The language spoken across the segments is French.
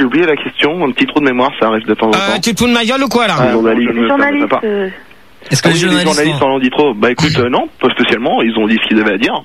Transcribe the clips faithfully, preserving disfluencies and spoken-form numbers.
J'ai oublié la question, un petit trou de mémoire, ça arrive de temps en temps. Euh, tu te fous de ma gueule ou quoi là? Ah, journaliste. Les journalistes. Euh... Est-ce que ah, les oui, journalistes, les journalistes en ont dit trop? Bah écoute, euh, non, pas spécialement, ils ont dit ce qu'ils avaient à dire.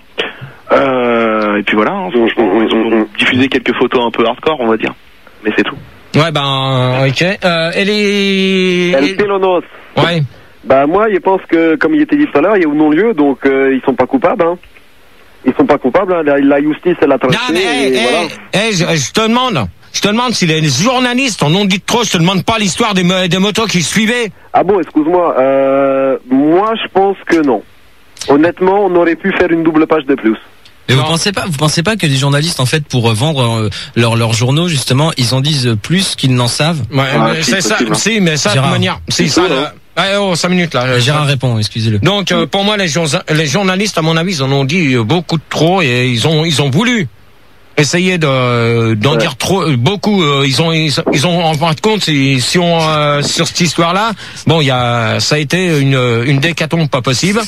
Euh, et puis voilà, hein, franchement, ils ont diffusé quelques photos un peu hardcore, on va dire. Mais c'est tout. Ouais, ben, ok. Euh, et les... El Pelonos. Ouais. Bah moi, je pense que, comme il était dit tout à l'heure, il y a non-lieu, donc euh, ils sont pas coupables. Hein. Ils sont pas coupables, hein. la, la justice, elle a tranché. Non, mais, hey, hey, voilà. hey, je, je te demande... Je te demande si les journalistes en ont dit trop, je te demande pas l'histoire des, mo des motos qui suivaient. Ah bon, excuse-moi, euh, moi je pense que non. Honnêtement, on aurait pu faire une double page de plus. Mais vous pensez pas, vous pensez pas que les journalistes, en fait, pour vendre euh, leurs leurs journaux, justement, ils en disent plus qu'ils n'en savent? Ouais, ah, mais c'est ça, si, mais ça, de toute manière, c'est ça, là. Ah, oh, cinq minutes, là. Gérard répond, excusez-le. Donc, euh, pour moi, les, jour les journalistes, à mon avis, ils en ont dit beaucoup de trop et ils ont, ils ont voulu essayer de d'en ouais. dire trop beaucoup. Euh, ils ont ils, ils ont en fin de compte si, si on euh, sur cette histoire-là, bon, il y a ça a été une une décatombe pas possible.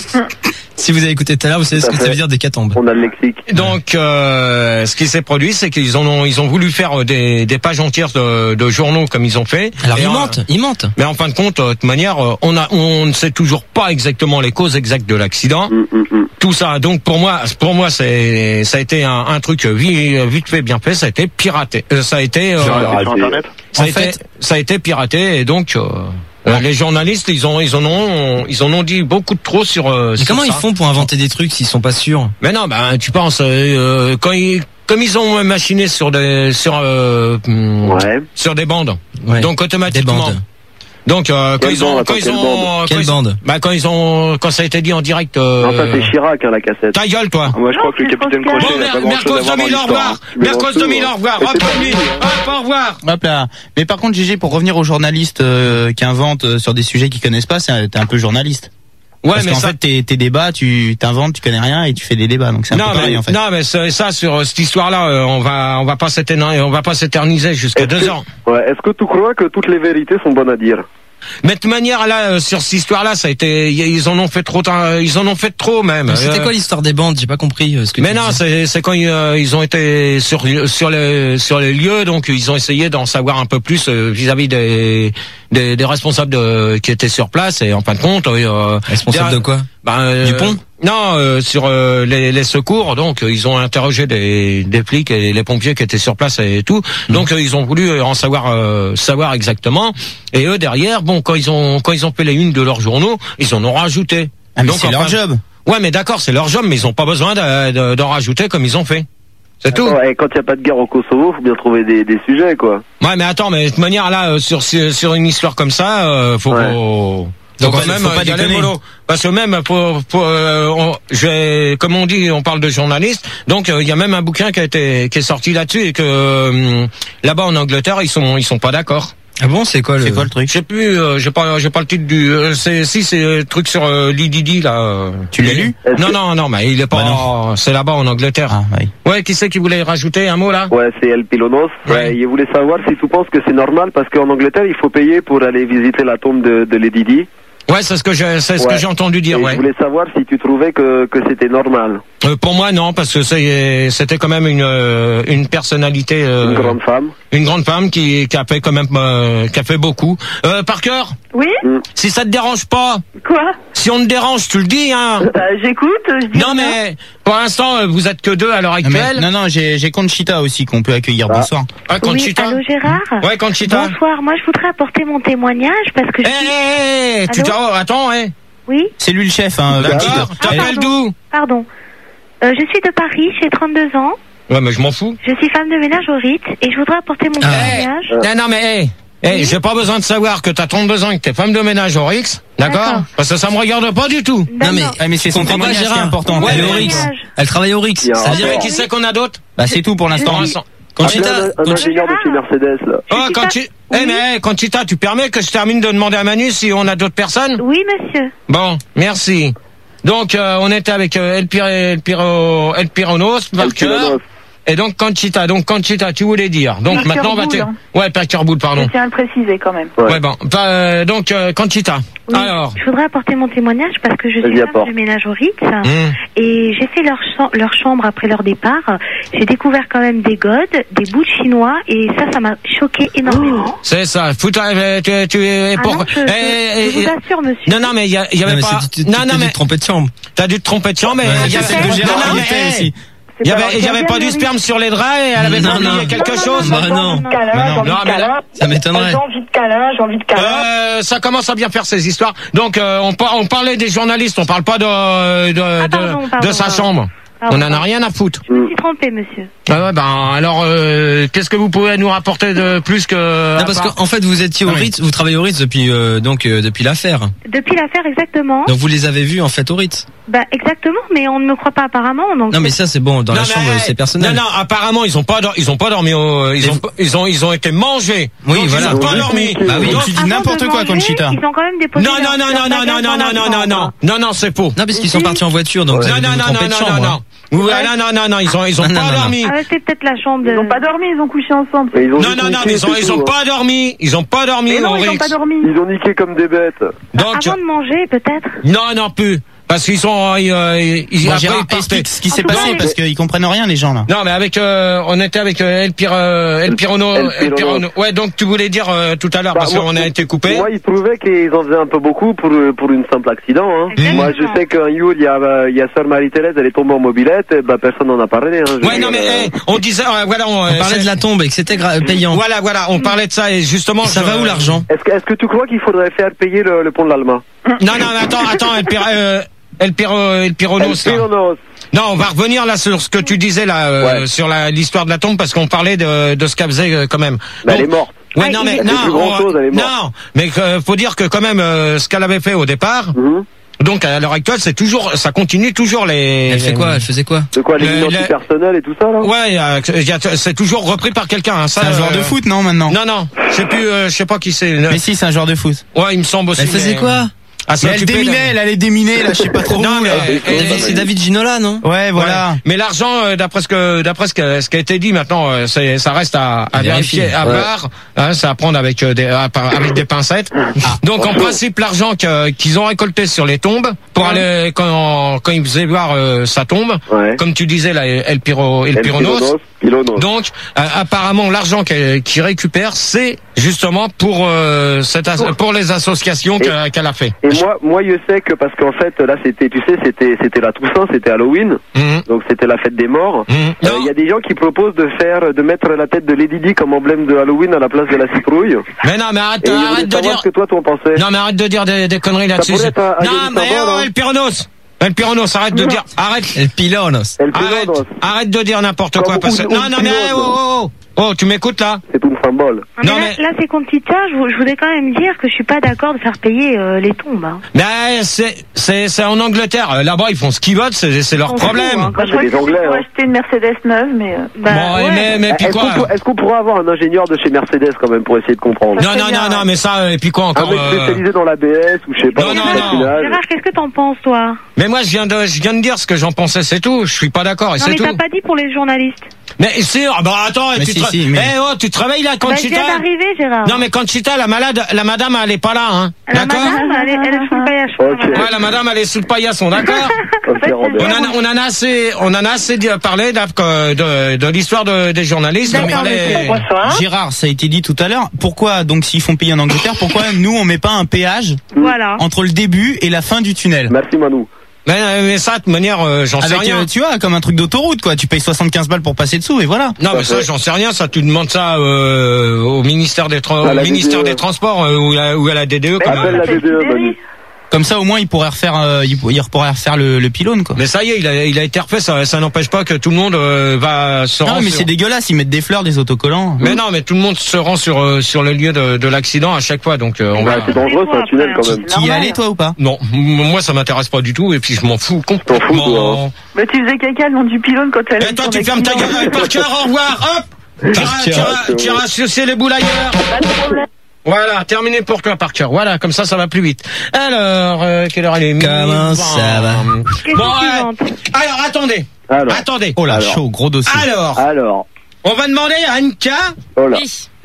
Si vous avez écouté tout à l'heure, vous savez ce que ça veut dire décatombe. On a le lexique. Donc, euh, ce qui s'est produit, c'est qu'ils ont ils ont voulu faire des des pages entières de, de journaux comme ils ont fait. Alors ils mentent, ils mentent. Mais en fin de compte, de toute manière, on a on ne sait toujours pas exactement les causes exactes de l'accident. Mm, mm, mm. Tout ça. Donc pour moi, pour moi, c'est ça a été un, un truc vite, vite fait, bien fait. Ça a été piraté. Euh, ça a été euh, sur Internet. Ça a en été, fait, ça a été piraté et donc. Euh, Euh, les journalistes, ils ont, ils en ont, ils en ont dit beaucoup de trop sur. Euh, Mais sur comment ça. ils font pour inventer des trucs s'ils sont pas sûrs? Mais non, ben tu penses euh, quand ils, comme ils ont machiné sur des, sur, euh, ouais. sur des bandes, ouais. donc automatiquement. Des bandes. Donc euh, quand, ils ont, quand ils ont, quelle quand ils bande ont, bah quand ils ont, quand ça a été dit en direct. Euh, non, ça c'est Chirac hein, la cassette. Ta gueule, toi. Moi, je crois que le capitaine Crochet Bon, n'a pas grand-chose à voir dans au revoir. l'histoire. Mercos deux mille, au revoir. Hop, hop, au revoir. Hop là. Mais par contre, Gégé, pour revenir aux journalistes euh, qui inventent euh, sur des sujets qu'ils connaissent pas, c'est t'es un peu journaliste. Ouais, Parce mais qu'en ça... fait, tes, tes débats, tu t'inventes, tu connais rien et tu fais des débats, donc c'est un non, peu pareil mais, en fait. Non, mais ça, sur cette histoire-là, euh, on va, on va pas s'éterniser, on va pas s'éterniser jusqu'à deux que, ans. Ouais. Est-ce que tu crois que toutes les vérités sont bonnes à dire? Mais de toute manière, là, sur cette histoire-là, ça a été, ils en ont fait trop, ils en ont fait trop même. C'était quoi l'histoire des bandes? J'ai pas compris ce que Mais tu non, c'est, c'est quand ils, euh, ils ont été sur, sur les, sur les lieux, donc ils ont essayé d'en savoir un peu plus euh, vis-à-vis des, des, des responsables de, qui étaient sur place et en fin de compte, euh, responsables de quoi? Ben, euh, du pont? Non, euh, sur euh, les, les secours, donc euh, ils ont interrogé des, des flics et les pompiers qui étaient sur place et tout. Mmh. Donc euh, ils ont voulu en savoir euh, savoir exactement. Et eux derrière, bon, quand ils ont quand ils ont fait les unes de leurs journaux, ils en ont rajouté. Ah, mais donc c'est enfin, leur job. Ouais, mais d'accord, c'est leur job, mais ils ont pas besoin de, de, d'en rajouter comme ils ont fait. C'est attends, tout. Et quand il n'y a pas de guerre au Kosovo, faut bien trouver des, des sujets, quoi. Ouais, mais attends, mais de toute manière là, euh, sur sur une histoire comme ça, euh, faut. Ouais. faut... Donc quand même, faut pas déconner. Parce que même pour, pour euh, on, je, comme on dit, on parle de journalistes. Donc il euh, y a même un bouquin qui a été qui est sorti là-dessus et que euh, là-bas en Angleterre ils sont ils sont pas d'accord. Ah bon, c'est quoi le C'est quoi le truc? Je sais plus, euh, j'ai pas j'ai pas le titre du. Euh, c'est si c'est le truc sur euh, l'Ididi là. Euh, tu l'as lu? Non non non, mais il est pas. Bah c'est là-bas en Angleterre. Ah, oui. Ouais, qui c'est qui voulait rajouter un mot là? Ouais, c'est El Pilonos. Ouais. Ouais, il voulait savoir si tu penses que c'est normal parce qu'en Angleterre il faut payer pour aller visiter la tombe de, de l'Ididi. Ouais, c'est ce que j'ai, c'est ce ouais. que j'ai entendu dire. Et ouais. Je voulais savoir si tu trouvais que que c'était normal. Euh, pour moi, non, parce que c'est, c'était quand même une euh, une personnalité. Euh, une grande femme. Une grande femme qui qui a fait quand même euh, qui a fait beaucoup. Euh, Parker. Oui. Mm. Si ça te dérange pas. Quoi? Si on te dérange, tu le dis, hein. Bah, j'écoute. Je dis non mais pour l'instant, vous êtes que deux à l'heure actuelle. Non non, j'ai j'ai Conchita aussi qu'on peut accueillir. Ah. Bonsoir. Ah, Conchita. Oui, allô Gérard. Ouais, Conchita. Bonsoir. Moi, je voudrais apporter mon témoignage parce que. Eh, eh, eh, tu t'en, attends, eh. Oui. C'est lui le chef, hein. D'accord. T'appelles d'où? Pardon. Euh, je suis de Paris, j'ai trente-deux ans. Ouais, mais je m'en fous. Je suis femme de ménage au Rite et je voudrais apporter mon témoignage. Ah. Non, non, mais hey, hey, oui. J'ai pas besoin de savoir que t'as trente-deux ans et que t'es femme de ménage au Rix, d'accord? Parce que ça me regarde pas du tout. Non mais, ah, mais c'est son témoignage qui est important. Ouais, elle est au Rix. Elle travaille au Rix. Ça veut dire qui c'est qu'on a d'autres? Bah c'est tout pour l'instant. Conchita, un, un ingénieur de chez Mercedes là. Oh, Conchita, eh mais Conchita, tu permets que je termine de demander à Manu si on a d'autres personnes? Oui, monsieur. Bon, merci. Donc euh, on était avec euh, El Piro, El Piro, El Pironos, Parker. Et donc Conchita, donc Conchita, tu voulais dire. Donc Parker maintenant on va te. Hein. Ouais, Parker Boule, pardon. Je tiens à le préciser quand même. Ouais, ouais bon. Euh, donc euh, Conchita. Oui, Alors. je voudrais apporter mon témoignage parce que je Vas-y, suis femme apporte. de ménage au Ritz Mmh. et j'ai fait leur, cham- leur chambre après leur départ. J'ai découvert quand même des godes, des bouts de chinois et ça, ça m'a choqué énormément. C'est ça. Foutre, euh, tu, tu es Ah pour. non, je, je- Eh, je eh, vous assure, monsieur. non, non, mais il y, a- il y Non, avait mais pas. c'est- tu- tu- Non, t'as non, dû mais te tromper de chambre. t'as dû te tromper de chambre, mais Ouais, il y c'est avait- celle que non, Gérard non, mais, avait fait eh, aussi. Il y avait, il y C'est avait pas pas du Gérard sperme sur les draps et elle avait Non, pas non. oublié quelque Non, non, chose. non, Bah non. non. Câlin, non. j'ai envie Non, de mais là, câlin. Ça m'étonnerait. J'ai envie de câlin, j'ai envie de câlin. Euh, ça commence à bien faire ces histoires. Donc euh, on, par- on parlait des journalistes, on parle pas de de, Ah, de, pardon, de pardon, sa pardon. chambre. Pardon, On en a pardon. rien à foutre. Je me suis trompée, monsieur. Ah ouais, ben alors euh, qu'est-ce que vous pouvez nous rapporter de plus que Non, à parce part- qu'en fait, vous étiez au Non, mais- Ritz, vous travaillez au Ritz depuis euh, donc euh, depuis l'affaire. Depuis l'affaire, exactement. Donc vous les avez vus en fait au Ritz. Bah, exactement, mais on ne me croit pas apparemment. Donc Non, mais ça c'est bon. Dans Non, la mais, chambre, eh, c'est personnel. Non, non, apparemment ils ont pas, dor- ils ont pas dormi. Au, ils Mais ont, vous- pas- ils ont, ils ont été mangés. Oui, Donc, voilà. Ils ont pas Donc, dormi. juste Bah oui. Donc, Tu dis avant n'importe de quoi, manger, Conchita. Ils ont quand même déposé non, non, leur- non, leur non, non, bagage non, dans non, la non, non, chambre. non, non, non, c'est faux. Non, parce qu'ils sont partis en voiture, donc vous Non, avez non, dû vous non, tromper non, de non, chambre. non, hein. non. Ouais, non, non, non, non, ils ont, ils ont Non, non, pas non, dormi. Ah, c'est peut-être la chambre de... Ils n'ont pas dormi, ils ont couché ensemble. Mais ils ont Non, juste non, non, niqué, ils ont, c'est ils tout, ont hein. pas dormi. Ils ont pas dormi Mais non, au ils n'ont Ritz. pas dormi. Ils ont niqué comme des bêtes. Donc, Avant de manger, peut-être. non, non, plus. Parce qu'ils sont, ils, euh, ils, Bon, après, Gérard, ils partaient. explique ce qui s'est Ah, passé non, parce qu'ils comprennent rien, les gens là. Non, mais avec, euh, on était avec euh, El, Pir, euh, El Pirono, El El Pirono. Pirono. Ouais, donc tu voulais dire euh, tout à l'heure Bah, parce moi, qu'on a été coupé. Moi, ils trouvaient qu'ils en faisaient un peu beaucoup pour, pour une simple accident. Hein. Exactement. Moi, je sais qu'un jour, il y a, il y a Sœur Marie-Thérèse, elle est tombée en mobilette, et bah, personne n'en a parlé. Hein. Je Ouais, veux non, dire, mais euh, eh, on disait, euh, voilà, on, On euh, parlait c'est- de la tombe et que c'était gra- payant. Voilà, voilà, on parlait de ça et justement. Ça je- va où l'argent? Est-ce que, est-ce que tu crois qu'il faudrait faire payer le, le pont de l'Alma? Non, non, mais attends, attends, El, Pir, euh, El, Piro, El Pironos. El là. Pironos. Non, on va revenir là sur ce que tu disais là, euh, Ouais. sur la- l'histoire de la tombe parce qu'on parlait de, de ce qu'elle faisait euh, quand même. Bah, Donc- elle est morte. Ouais, Ah, non, il- mais Elle non, fait plus grand-chose, on- elle est morte. non, mais euh, faut dire que quand même euh, ce qu'elle avait fait au départ. Mhm. Donc à l'heure actuelle, c'est toujours, ça continue toujours les. Elle fait les- quoi? Elle faisait quoi? De quoi, les Le- identités le- personnelles et tout ça, là? Ouais, euh, il y a- c'est toujours repris par quelqu'un. Hein, ça, C'est un joueur euh, de foot, non, maintenant? Non, non, je sais plus, euh, je sais pas qui c'est. le- Mais si, c'est un joueur de foot. Ouais, il me semble aussi. Elle faisait mais- quoi? Ah, c'est Mais elle occupé de- déminait, elle allait déminer, là, je sais pas trop Non, où, mais, là. euh, euh, David- C'est David Ginola, non? Ouais, voilà. Ouais. Mais l'argent, euh, d'après ce que, d'après ce, que, ce qui a été dit maintenant, euh, c'est, ça reste à, à Vérifier. vérifier, à Ouais. voir. Hein, c'est à prendre avec euh, des, à- avec des pincettes. Donc en principe, l'argent que- qu'ils ont récolté sur les tombes pour aller quand, quand ils faisaient voir euh, sa tombe, Ouais. comme tu disais là, El Piro, El El Pironos. Pironos. Pironos. Donc euh, apparemment, l'argent qu'elle- qu'ils récupèrent, c'est justement pour euh, cette as- pour les associations que- qu'elle a fait. Et moi, moi, je sais que parce qu'en fait, là, c'était, tu sais, c'était, c'était la Toussaint, c'était Halloween, Mhm. donc c'était la fête des morts. Mhm. Euh, Il Non. y a des gens qui proposent de faire, de mettre la tête de Lady Di comme emblème de Halloween à la place de la citrouille. Mais non, mais arrête, Et je voulais arrête de savoir dire. ce que toi, t'en pensais. Non mais arrête de dire des, des conneries là-dessus. pourrait être un- un Non joli mais symbole, oh, hein. El Pironos, El Pironos, arrête de dire, arrête, El Pilonos. El arrête, Pironos, arrête de dire n'importe Comme quoi parce que un- non un non mais pilote. oh oh oh, oh tu m'écoutes là? c'est tout un symbole. Ah, mais Non, là, mais- là, c'est Conchita, je, vou- je voudrais quand même dire que je suis pas d'accord de faire payer euh, les tombes. Hein. Mais c'est c'est c'est en Angleterre. Euh, Là-bas ils font ce qu'ils veulent, c'est c'est leur On s'en fout, problème. hein. Moi, je c'est croyais des que c'était Anglais, pour hein. acheter une Mercedes neuve, mais... euh, Bah, Bon ouais. mais mais puis Est-ce quoi? qu'on, peut- est-ce qu'on pourrait avoir un ingénieur de chez Mercedes quand même pour essayer de comprendre? Non non très bien, non non ouais. mais ça euh, et puis quoi Un encore? mec euh, spécialisé dans l'A B S ou je sais pas. Non, dans non, le non. patinage. Gérard, qu'est-ce que t'en penses, toi? Mais moi je viens de je viens de dire ce que j'en pensais, c'est tout. Je suis pas d'accord et Non, c'est mais tout. t'as pas dit pour les journalistes. Mais c'est ah bah attends, Mais tu si, te si, mais- Eh oh, tu te réveilles là Bah, je Conchita? viens d'arriver, Gérard. Non mais Conchita, la malade, la madame elle est pas là hein. La D'accord? madame, elle est, elle est sous le paillage. Ok. Ouais, la madame elle est sous le paillasson, d'accord? Comme c'est On Robert. en, a, on en a assez, on en a assez dit- parlé là, que de, de l'histoire de, des journalistes. donc D'accord, fallait- monsieur. Bonsoir. Gérard, ça a été dit tout à l'heure. Pourquoi, donc, s'ils font payer en Angleterre, pourquoi nous, on met pas un péage Voilà. entre le début et la fin du tunnel? Merci Manu. Mais, mais ça, de toute manière, euh, j'en sais Avec, rien. euh, tu vois, comme un truc d'autoroute, quoi. Tu payes soixante-quinze balles pour passer dessous, et voilà. Non, mais ça, fait. j'en sais rien. Ça, tu demandes ça euh, au ministère des, tra- À la au ministère D D E. des Transports euh, ou, à, ou à la D D E. Comme, Appelle euh, la D D E, Manu. Comme ça, au moins, ils pourraient refaire, euh, ils, ils pourraient refaire le, le pylône, quoi. mais ça y est, il a, il a été refait. Ça, ça n'empêche pas que tout le monde euh, va se Non, rendre. mais sur- c'est dégueulasse, ils mettent des fleurs, des autocollants. Mais non, mais tout le monde se rend sur euh, sur le lieu de, de l'accident à chaque fois. Donc euh, on Bah, va. c'est dangereux, c'est un tunnel quand même. Tu y es allé, toi, ou pas? Non, m- moi ça m'intéresse pas du tout et puis je m'en fous T'en fous, complètement. toi, hein. Mais tu faisais caca le long du pylône quand elle Et toi tu fermes ta gueule, euh, Parker, au revoir, hop. Tu iras- tu iras- tu iras sucer les boules ailleurs. Pas de problème. Voilà, terminé pour toi Parker. Voilà, comme ça ça va plus vite. Alors, euh, quelle heure elle est? Comment ça va? Question Bon, euh, suivante. alors attendez, Alors, attendez. Oh là, Alors. chaud, gros dossier. Alors, alors, on va demander à Anka oh là. la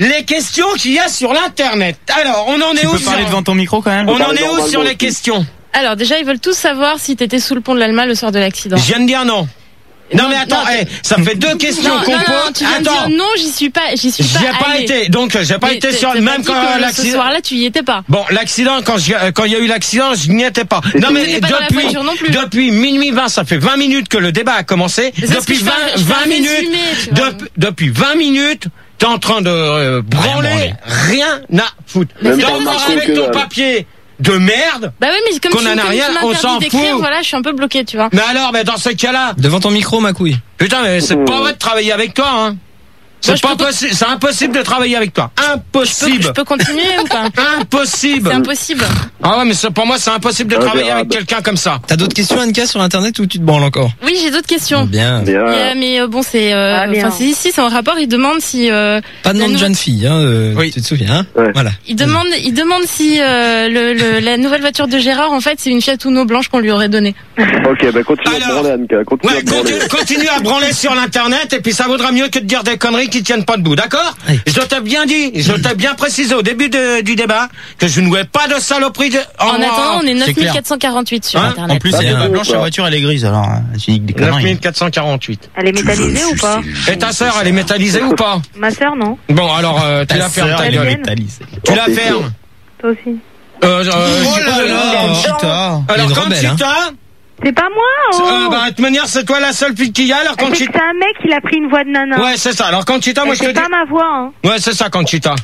les questions qu'il y a sur l'internet. Alors, on en est Tu où peux sur... parler devant ton micro quand même. On en parler est où normalement sur les aussi. questions? Alors déjà, ils veulent tous savoir si t'étais sous le pont de l'Alma le soir de l'accident. Je viens de dire non. Non, Non, mais attends, non, hey, ça fait deux questions Non, qu'on non, non, pose. tu viens de Attends, dire non, j'y suis pas, j'y suis pas j'y ai pas allée. été. Donc, j'ai pas Mais été t'es- sur t'as le pas même dit quand que Ce l'accident. soir-là, tu y étais pas. Bon, l'accident, quand j'y- euh, quand il y a eu l'accident, je n'y étais pas. Non, mais T'étais pas dans la depuis, voiture non plus. depuis minuit vingt, ça fait vingt minutes que le débat a commencé. Mais c'est parce Depuis que je fais un- vingt, je fais un vingt minutes, résumé, tu vois. dep- depuis vingt minutes, t'es en train de euh, branler, branler. rien à foutre. Mais c'est Donc, pas ça, c'est avec que ton dalle. papier de merde. Bah oui, mais comme Qu'on tu, en a comme rien, tu on m'interdis s'en d'écrire, fout. voilà, je suis un peu bloquée, tu vois. Mais alors, mais dans ce cas-là, Devant ton micro, ma couille. putain, mais c'est pas vrai de travailler avec toi, hein. Moi, C'est je pas peux- possible, c'est impossible de travailler avec toi. Je peux, Impossible. je peux continuer ou pas? Impossible. C'est impossible. Ah ouais, mais c'est- pour moi, c'est impossible de travailler avec Ingérable. quelqu'un comme ça. T'as d'autres questions, Anka, sur internet ou tu te branles encore? Oui, j'ai d'autres questions. Bien. Bien. Et, euh, mais euh, bon, c'est, euh, Ah, bien. enfin, c'est ici, c'est en rapport. Il demande si euh, Pas de La nom de nou- jeune fille, hein, euh, Oui. tu te souviens, hein? Ouais. Voilà. il demande, il demande si euh, le, le- la nouvelle voiture de Gérard, en fait, c'est une Fiat Uno blanche qu'on lui aurait donnée. Ok, ben continue à Alors. branler, Anka. Continue Ouais, à branler. continue, continue à branler sur l'internet et puis ça vaudra mieux que de dire des conneries qui tiennent pas debout, d'accord? Oui. Je t'ai bien dit, je t'ai bien précisé au début de- du débat que je ne voulais pas de saloperie de... En attendant, on est c'est neuf mille clair. quatre cent quarante-huit sur Hein Internet. En plus, Ah, elle est c'est pas bon, blanche, ça. la voiture, elle est grise, alors euh, tu dis que des neuf conneries. mille quatre cent quarante-huit. Elle est métallisée ou pas? Et ta sœur, elle est métallisée ou pas? Ma sœur, non. Bon, alors, euh, tu Ta la fermes sœur, ta elle est gueule. métallisée. Tu la Oh, c'est fermes. Toi aussi. Euh, euh, Oh là euh, là, Conchita. Elle est alors, une quand rebelle, hein. Conchita, C'est pas moi, oh! euh, bah, de toute manière, c'est toi la seule fille qu'il y a, alors C'est Conchita. que c'est un mec, il a pris une voix de nana. Ouais, c'est ça. Alors, Conchita, moi, Et je te c'est dis. pas ma voix, hein. Ouais, c'est ça, Conchita.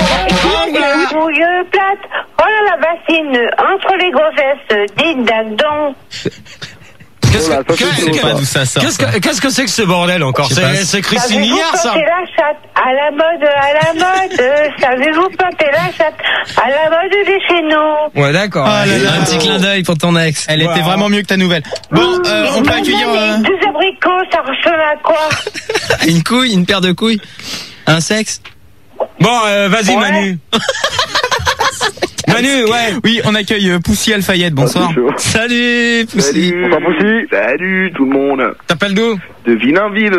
Le bouilleux plate, oh la bassine, entre les grosses, dites donc. Qu'est-ce Voilà, que, ça, c'est qu'est-ce chaud, que- ça. D'où ça sort, qu'est-ce ça. que, qu'est-ce que c'est que ce bordel encore? Je sais pas. C'est, c'est Christine Savez-vous hier, ça? planter la chatte à la mode, à la mode. Savez-vous planter la chatte à la mode de chez nous? Ouais, d'accord. Ah là là. Un petit clin d'œil pour ton ex. Elle était Wow. vraiment mieux que ta nouvelle. Bon, euh, on peut accueillir... euh, Deux abricots, ça ressemble à quoi? Une couille, une paire de couilles. Un sexe. Bon, euh, vas-y, Ouais. Manu. Manu, ouais. Oui, on accueille euh, Poussy Alfayette, bonsoir. Ah, c'est chaud. Salut, Poussy. Salut, Bonsoir, Poussy. salut tout le monde. T'appelles d'où? De Villainville.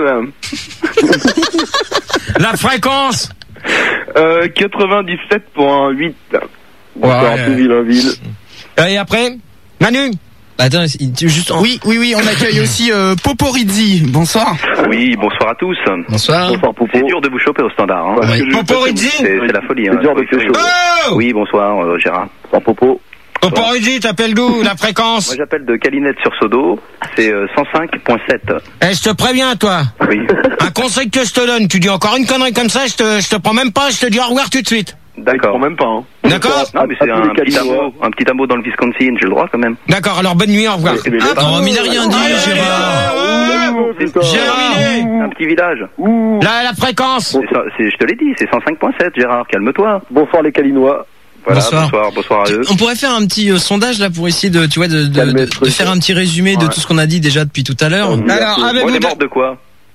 La fréquence. Euh, quatre-vingt-dix-sept virgule huit. Bonsoir, Ouais, tout euh, Villainville. Et après? Manu. Attends, il- tu- juste en... Oui, oui, oui, on accueille aussi euh, Poporizzi, bonsoir. Oui, bonsoir à tous. Bonsoir. Bonsoir, Popo. C'est dur de vous choper au standard. Hein. Ouais. Oui. Poporizzi. C'est c'est la folie. C'est Hein. dur de faire chaud. Oh! Oui, bonsoir euh, Gérard. Bonsoir, Popo. Poporizzi, t'appelles d'où? La fréquence. Moi j'appelle de Calinette sur Sodo. C'est euh, cent cinq virgule sept. Eh, je te préviens, toi. Oui. Un conseil que je te donne. Tu dis encore une connerie comme ça, je te, je te prends même pas, je te dis au revoir tout de suite. D'accord. Quand même pas, hein. D'accord? Non, mais c'est À- à un tous les petit Calinois. hameau, un petit hameau dans le Wisconsin. J'ai le droit quand même. D'accord, alors bonne nuit, au revoir. Et les lettres. Oh, mais il a rien dit, Allez, allez, Gérard. allez, Oh, putain. Terminé. Un petit village. Ouh. La, la fréquence. C'est ça- c'est- je te l'ai dit, c'est cent cinq virgule sept. Gérard, calme-toi. Bonsoir, les Calinois. Voilà, Bonsoir. bonsoir, bonsoir à eux. On pourrait faire un petit euh, sondage là pour essayer de, tu vois, de, de, Calmer de- le truc. de faire un petit résumé de Ouais. tout ce qu'on a dit déjà depuis tout à l'heure. Ouais. Alors, On avez-vous est de... mort de quoi?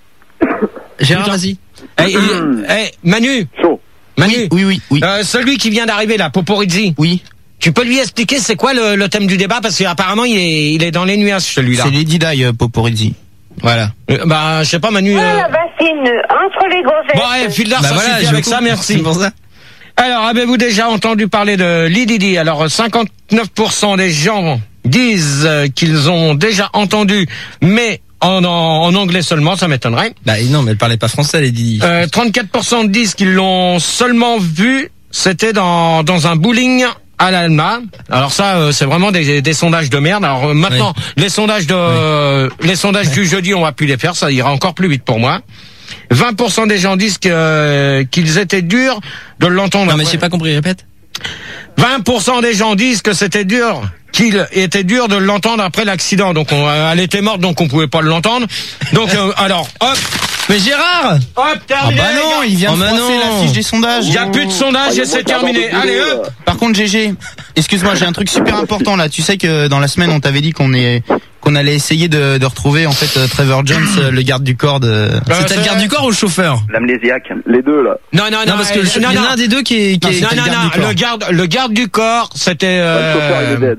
Gérard, Putain. vas-y. Eh, eh, eh, Manu, Chaud. Manu, Oui, oui, oui, euh, celui qui vient d'arriver là, Poporizzi, oui. tu peux lui expliquer c'est quoi le, le thème du débat parce qu'apparemment il est, il est dans les nuages celui-là. C'est Lady Di, euh, Poporizzi. Voilà. Euh, bah, je sais pas, Manu. Oh euh, la bassine, entre les grosses. Bon, allez, file d'art, Bah ça voilà, suffit je avec coupe. ça, merci. C'est pour ça. Alors, avez-vous déjà entendu parler de Lididi? Alors, cinquante-neuf pour cent des gens disent euh, qu'ils ont déjà entendu, mais en, en, en anglais seulement, ça m'étonnerait. Bah non, mais elle parlait pas français, elle dit. Euh, trente-quatre pour cent disent qu'ils l'ont seulement vu, c'était dans, dans un bowling à l'Alma. Alors ça, euh, c'est vraiment des, des sondages de merde. Alors euh, maintenant, les sondages de, euh, les sondages du jeudi, on va plus les faire, ça ira encore plus vite pour moi. vingt pour cent des gens disent que, euh, qu'ils étaient durs de l'entendre. Non mais après. j'ai pas compris, répète. vingt pour cent des gens disent que c'était dur, qu'il était dur de l'entendre après l'accident. Donc on, euh, elle était morte, donc on pouvait pas l'entendre. Donc euh, alors, hop, Mais Gérard hop, Ah terminé. bah non, il vient Oh de bah froisser non. la fiche des sondages. Il y a plus de sondage Ah, et c'est terminé. Allez hop. Par contre, G G, excuse-moi, j'ai un truc super important là. Tu sais que dans la semaine, on t'avait dit qu'on est qu'on allait essayer de, de retrouver en fait euh, Trevor Jones, euh, le garde du corps de. Euh, C'était le garde du corps ou le chauffeur? L'amnésiaque. Les deux, là. Non non non, Non, parce que euh, le- non, il y en non. a un des deux qui est, qui est, Non, qui est non, le garde non, du corps. le garde, le garde du corps, c'était. Le chauffeur, il est Euh, dead, hein.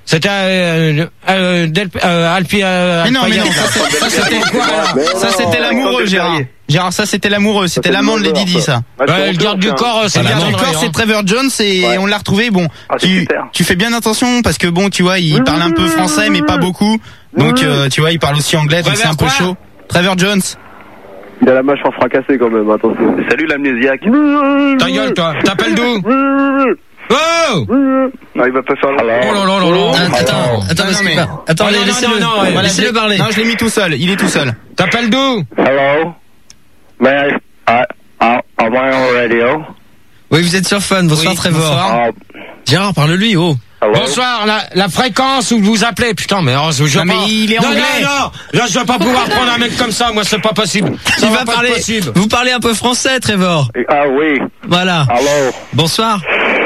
C'était euh, euh, Del, euh, Alpi. Euh, mais non, mais non, Alpayet, ça, c'est- ça, c'était quoi là Mais Ça non, c'était l'amoureux, Alexandre Gérard. Terrier. Gérard, ça c'était l'amoureux, c'était c'est l'amant de le Lady Di, vendeur, ça. Ah, Ouais, c'est le garde du honteux, corps, c'est Le bien garde du corps, c'est Trevor Jones et Ouais. on l'a retrouvé. Bon, Ah, c'est tu, super. tu fais bien attention parce que bon, tu vois, il parle un peu français mais pas beaucoup. Donc euh, tu vois, il parle aussi anglais, donc c'est un peu Trevor quoi chaud. Trevor Jones. Il a la mâchoire fracassée quand même, attention. Salut l'amnésiaque. Ta gueule, toi. T'appelles d'où? Oh! Non, il va pas faire Oh là là là là. Attends, attends, Non, parce mais- qu'il va- attends, Oh, non, laissez-le, non, non, ouais. Voilà, laissez-le je- parler. Non, je l'ai mis tout seul. Il est tout seul. T'appelles d'où? Hello. May I, I, I, am I on radio? Oui, vous êtes sur Fun. Bonsoir, Oui, Trevor. bonsoir. Uh, Gérard, parle-lui, oh. hello. Bonsoir, la, la fréquence où vous appelez. Putain, mais oh, je veux Non, mais pas. il est non, anglais. Non, non, là, je vais pas pouvoir prendre un mec comme ça. Moi, c'est pas possible. Ça Il va va pas parler. être possible. Vous parlez un peu français, Trevor. Ah oui. Voilà. Hello. Bonsoir.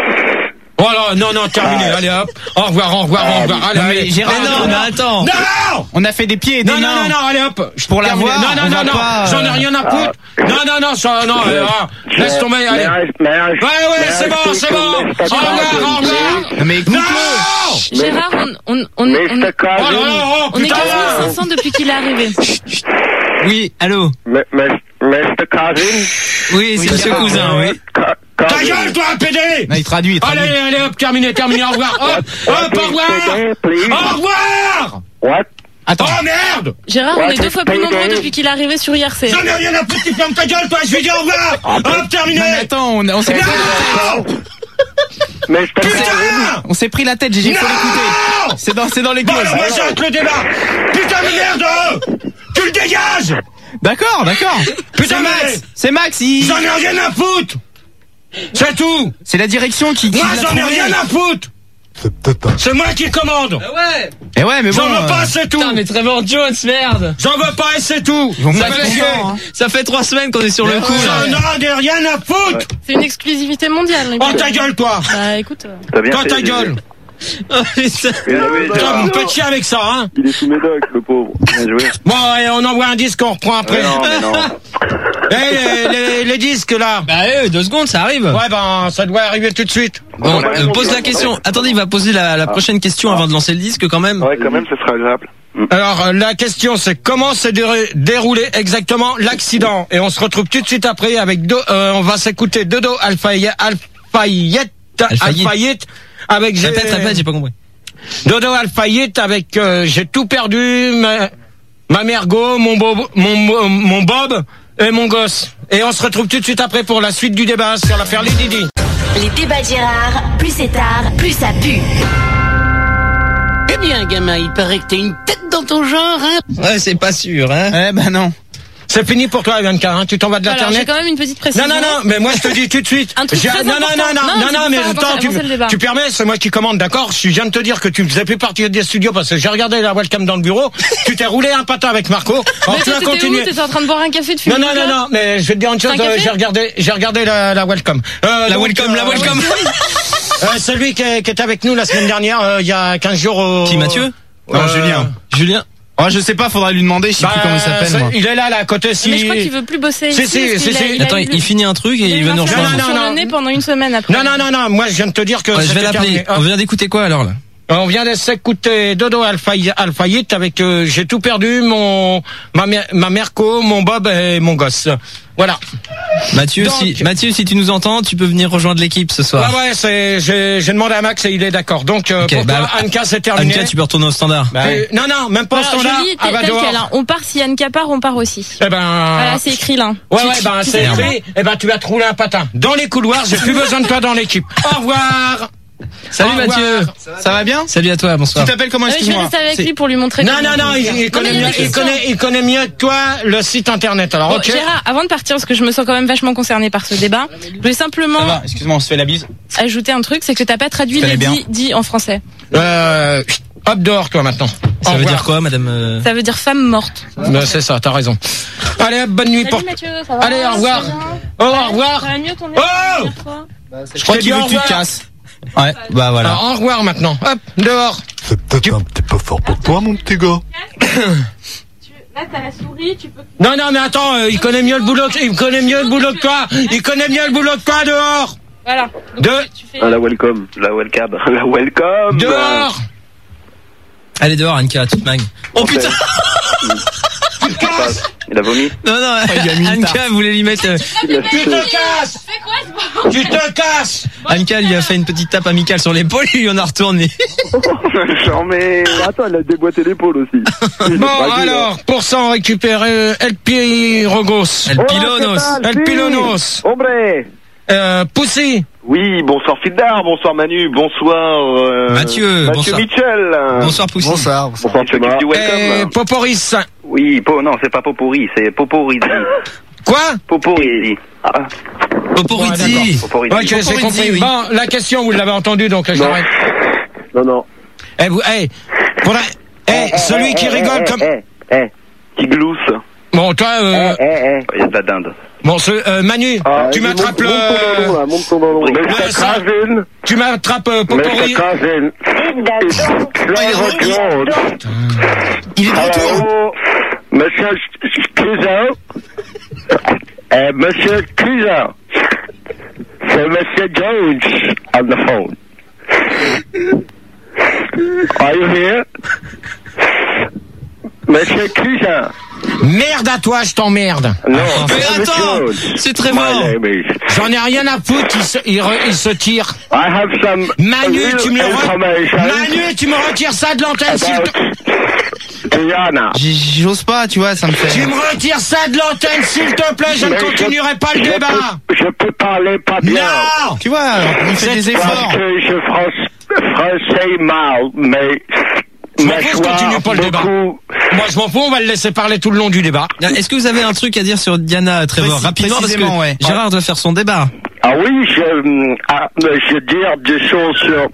Voilà, non, non, terminé. Allez, hop. Au revoir, au revoir, au revoir. Allez, Non, mais allez. Gérard, Mais non, mais attends. Non! On a fait des pieds et des Non, non, mains. non, non, allez hop. Je Pour la termine. voir, Non, on non, va non, non. pas, J'en ai euh, rien à foutre. Non, non, non, ça, non, euh, ah, laisse tomber, allez. May I, may I, Ouais, ouais, c'est bon, c'est bon. Au revoir, au revoir. Non, mais écoute-le. Non! Gérard, on, on, on, on, Mister Oh là Cousin. là, oh, on est putain. quinze mille cinq cents depuis qu'il est arrivé. Oui, allô. M- M- Mister Cousin. Oui, c'est Monsieur Gérard. Cousin, oui. Cou- Ta cousin. gueule, toi, P D! Non, il traduit, il traduit. Allez, allez, hop, terminé, terminé, au revoir. Hop, hop, au revoir. Please. Au revoir. What? Attends. Oh merde! Gérard, on est deux fois plus nombreux depuis qu'il est arrivé sur I R C. J'en ai rien à foutre, tu fermes ta gueule, toi, je vais dire au revoir! Hop, terminé! Non, mais attends, on, on s'est pris la tête. Mister Cousin. Putain! On s'est pris la tête, Gégé, il faut Non. l'écouter. C'est dans, c'est dans les Bon, clauses. alors, moi, j'arrête le débat! Putain de merde! Tu le dégages! D'accord, d'accord. Putain, C'est mais- Max. C'est Max, il... J'en ai rien à foutre! C'est tout! C'est la direction qui, qui Moi, l'a j'en ai trouvé. rien à foutre! C'est moi qui commande! Ouais. Eh ouais, mais bon. J'en veux euh, pas, c'est tout! Putain, mais Trevor Jones, merde. J'en veux pas et c'est tout! Ils vont Ça pas fait être chier. contents, hein. Ça fait trois semaines qu'on est sur le coup, là. J'en ai rien à foutre! C'est une exclusivité mondiale. Oh ta gueule, toi! Bah écoute. euh, T'as bien Toi, fait, ta j'ai- gueule! Oh, putain. Bien joué, Putain, Gérard. vous me faites chier avec ça, hein! Il est sous médoc, le pauvre. Bien joué. Bon, allez, on envoie un disque, on reprend après. Mais non, mais non. Eh, les, les, les disques, là! Bah, eh, deux secondes, ça arrive. Ouais, ben, ça doit arriver tout de suite. Bon, On a euh, raison, pose la on a question. raison. Attendez, il va poser la, la prochaine question avant de lancer le disque, quand même. Ouais, quand même, ce sera agréable. Alors, euh, la question, c'est comment s'est déré- déroulé exactement l'accident? Et on se retrouve tout de suite après avec deux, euh, on va s'écouter Dodo Alfayet, Alfayet, Alfayet. Alfayet, avec j'ai- Répète, répète, j'ai pas compris. Dodo Alfayet avec euh, j'ai tout perdu, ma, ma mergo, mon bob, mon, mon, mon bob et mon gosse. Et on se retrouve tout de suite après pour la suite du débat sur l'affaire Lady Di. Les débats de Gérard, plus c'est tard, plus ça pue. Eh bien, gamin, il paraît que t'as une tête dans ton genre, hein? Ouais, c'est pas sûr, hein. Eh ben non. C'est fini pour toi, Ivanka, hein, tu t'en vas de Alors, j'ai l'internet. quand même une petite précision. Non, non, non, mais moi je te dis tout de suite. Un truc J'ai- très non, non, non, important. non, Non, non, c'est non, pour mais faire attends, avancer- tu, avancer le débat. tu permets, c'est moi qui commande, d'accord? Je viens de te dire que tu ne faisais plus partie des studios parce que j'ai regardé la webcam dans le bureau. Tu t'es roulé un patin avec Marco. Alors Mais tu toi, vas t'étais où? continuer. T'étais en train de boire un café de Non, fumer non, non, non, mais je vais te dire une chose, Un café euh, j'ai regardé, j'ai regardé la, la welcome. Euh, La donc, welcome, la euh, welcome. Euh, celui qui, est- qui était avec nous la semaine dernière, euh, il y a quinze jours au... Qui, Mathieu? Non, Euh, Julien. Julien. Oh, je sais pas, faudra lui demander, je sais Bah, plus comment il s'appelle, c'est- moi. il est là, là, à côté, si... Mais je crois qu'il veut plus bosser Si, ici. si, parce si, qu'il a- si. il a Attends, eu- il finit un truc et il veut nous inflammation rejoindre. Non, non, sur non. le nez pendant une semaine après. Non, non, non, non, moi je viens de te dire que Ouais, je vais c'était l'appeler. terminé. On vient d'écouter quoi, alors, là? On vient de s'écouter Dodo Alfayet Alfayet avec euh, j'ai tout perdu, mon ma mère, ma merco, mon bob et mon gosse. Voilà. Mathieu, Donc- si, Mathieu, si tu nous entends, tu peux venir rejoindre l'équipe ce soir. Ouais, ouais, c'est j'ai j'ai demandé à Max et il est d'accord. Donc euh, Ok, pour bah, toi, Anka, c'est terminé. Anka, tu peux retourner au standard. Bah, Euh, non, non, même pas au Alors, standard. je lis Ah, tel bah, tel dehors. quel, hein. On part si Anne part, on part aussi. Eh ben. Voilà, c'est écrit là. Ouais, Tu- ouais, tu- ben tu c'est sais comment écrit. Eh ben tu vas te rouler un patin. Dans les couloirs, j'ai plus besoin de toi dans l'équipe. Au revoir. Salut Au revoir. Mathieu. Ça va bien? Salut à toi, bonsoir. Tu t'appelles comment, Ah oui, je vais excuse-moi? rester avec C'est- lui pour lui montrer. Non, comment non, non, on il, fait. il Non, connaît mais il y a mieux, des il questions. connaît, il connaît mieux que toi le site internet. Alors, Bon, ok. Gérard, avant de partir, parce que je me sens quand même vachement concernée par ce débat, je voulais Ça simplement va, excuse-moi, on se fait la bise. ajouter un truc, c'est que t'as pas traduit Je les connais bien. dit, dit en français. Euh, hop dors, toi, maintenant. Ça Au veut revoir. dire quoi, madame euh Ça veut dire femme morte. Ben, c'est ça, t'as raison. Allez, hop, bonne nuit pour. Salut Mathieu, ça va? Allez, au revoir. Ça va Oh, au revoir. Ça va mieux ton nez Oh la dernière fois? Je crois t'ai qu'il dit veut au que tu te revoir. casses. Ouais, bah voilà. Alors, au revoir maintenant. Hop, dehors. C'est peut-être un petit peu fort pour toi, mon petit gars. Tu- Là, t'as la souris, tu peux. Non, non, mais attends, euh, il connaît mieux le boulot, que- il connaît mieux le boulot que toi. Il connaît mieux le boulot que toi, dehors. Voilà. Donc, Deux. tu fais. Ah, la welcome. La welcome. La welcome. Dehors. Allez dehors, Anka, toute magne. Oh putain. Il a vomi? Non, non, Anka voulait lui mettre... euh, Tu te casses! Tu te casses! Anka lui a fait une petite tape amicale sur l'épaule, lui en a retourné. Genre, mais attends, elle a déboîté l'épaule aussi. Bon, alors, pour s'en récupérer, El Pirogos. El Pilonos. El Pilonos. Hombre. Euh, Poussy. Oui, bonsoir Fildar, bonsoir Manu, bonsoir euh, Mathieu, Mathieu bonsoir. Michel. Bonsoir Poussy. Bonsoir. Bonsoir Thomas. Du Et welcome. Poporis. Oui, po, non, c'est pas Popori, c'est Poporizi. Quoi? Poporizi. Ah, Poporizi. Poporizi. Ok, j'ai compris. oui. Bon, la question, vous l'avez entendue, donc je l'arrête. Non, non. Eh, vous, eh, pour la, eh, celui qui rigole comme... Eh, eh, Qui glousse. Bon, toi, euh, eh, eh. Il y a de la dinde. bon, ce, euh, Manu, Ah, tu monte- m'attrapes monte ton ballon, le... là, monte ton ballon. le ça, tu m'attrapes euh, Popori. Il est de retour. Monsieur Cluzot. Euh, Monsieur Cluzot. C'est Monsieur Jones on the phone. Are you here? Monsieur Cluzot. Merde à toi, je t'emmerde. Non, Mais attends, c'est très fort. J'en ai rien à foutre, il se, il re- il se tire. I have some Manu, real tu me le re- information. Manu, tu me retires ça de l'antenne, s'il te... Diana. J- J'ose pas, tu vois, ça me fait. Tu me retires ça de l'antenne, s'il te plaît, je ne Mais je- continuerai pas le je débat. peux- Je peux parler pas bien. Non. Tu vois, on fait des Parce efforts. que je France, français mal, mais Je m'en fous, je continue pas le débat. beaucoup. Moi, je m'en fous, on va le laisser parler tout le long du débat. Est-ce que vous avez un truc à dire sur Diana Trevor Précis- rapidement parce que précisément, ouais. Gérard doit faire son débat. Ah oui, je, ah, je dire des choses sur,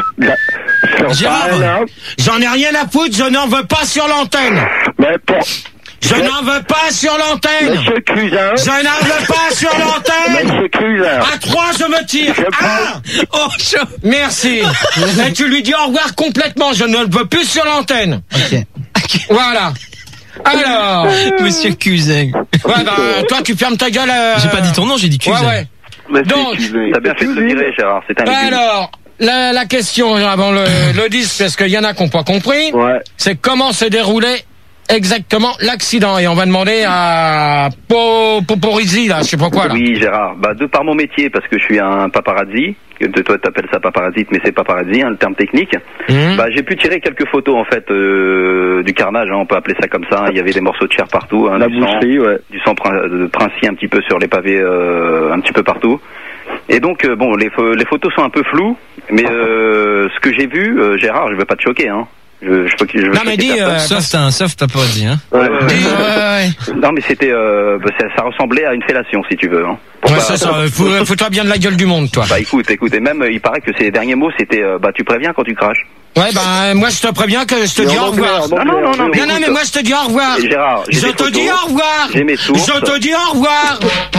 sur Gérard, Diana, j'en ai rien à foutre, je n'en veux pas sur l'antenne. mais pour Je n'en veux pas sur l'antenne. Monsieur Cluzin, Je n'en veux pas sur l'antenne. Monsieur Cluzin, À trois, je me tire. Je Un. Oh, chaud. Merci. Et tu lui dis au revoir complètement, je ne le veux plus sur l'antenne. Ok. Voilà. Alors. Monsieur Cousin. Ouais, bah, toi, tu fermes ta gueule. euh... J'ai pas dit ton nom, j'ai dit Ouais, Cousin. ouais. Monsieur Donc, Cusé. t'as bien fait de te tirer, Gérard, c'est un légume. alors, la, la question avant le, le dix, parce qu'il y en a qui n'ont pas compris, Ouais. c'est comment s'est déroulé exactement l'accident. Et on va demander à Po- Poporizi, là, je sais pas quoi, là. Oui, Gérard. Bah, de par mon métier, parce que je suis un paparazzi, que de toi t'appelles ça paparazzi, mais c'est paparazzi, hein, le terme technique. Mmh. Bah, j'ai pu tirer quelques photos, en fait, euh, du carnage, hein, on peut appeler ça comme ça. Il y avait des morceaux de chair partout, hein, La du sang, boucherie, ouais. du sang prin- de princi un petit peu sur les pavés, euh, un petit peu partout. Et donc, euh, bon, les, pho- les photos sont un peu floues, mais euh, ce que j'ai vu, euh, Gérard, je vais pas te choquer, hein. Je, je, peux- je veux Non, mais choquer dis, personne. euh, Sauf c'est un sauf paparazzi, hein. Ouais, ouais, ouais. dis, euh, Non, mais c'était, euh, bah, ça, ça ressemblait à une fellation, si tu veux. Hein. Pour ouais, pas- ça, ça, fous- fous-toi bien de la gueule du monde, toi. Bah écoute, écoute, et même euh, il paraît que ces derniers mots c'était euh, bah tu préviens quand tu craches. Ouais, bah, moi, je te préviens que je te Mais dis en au anglais, revoir. en anglais, Non, non, non, en non, anglais. Non, non, mais moi, je te dis au revoir. Et Gérard, j'ai Je des te dis photos, au revoir. j'ai mes sources. Je te dis au revoir.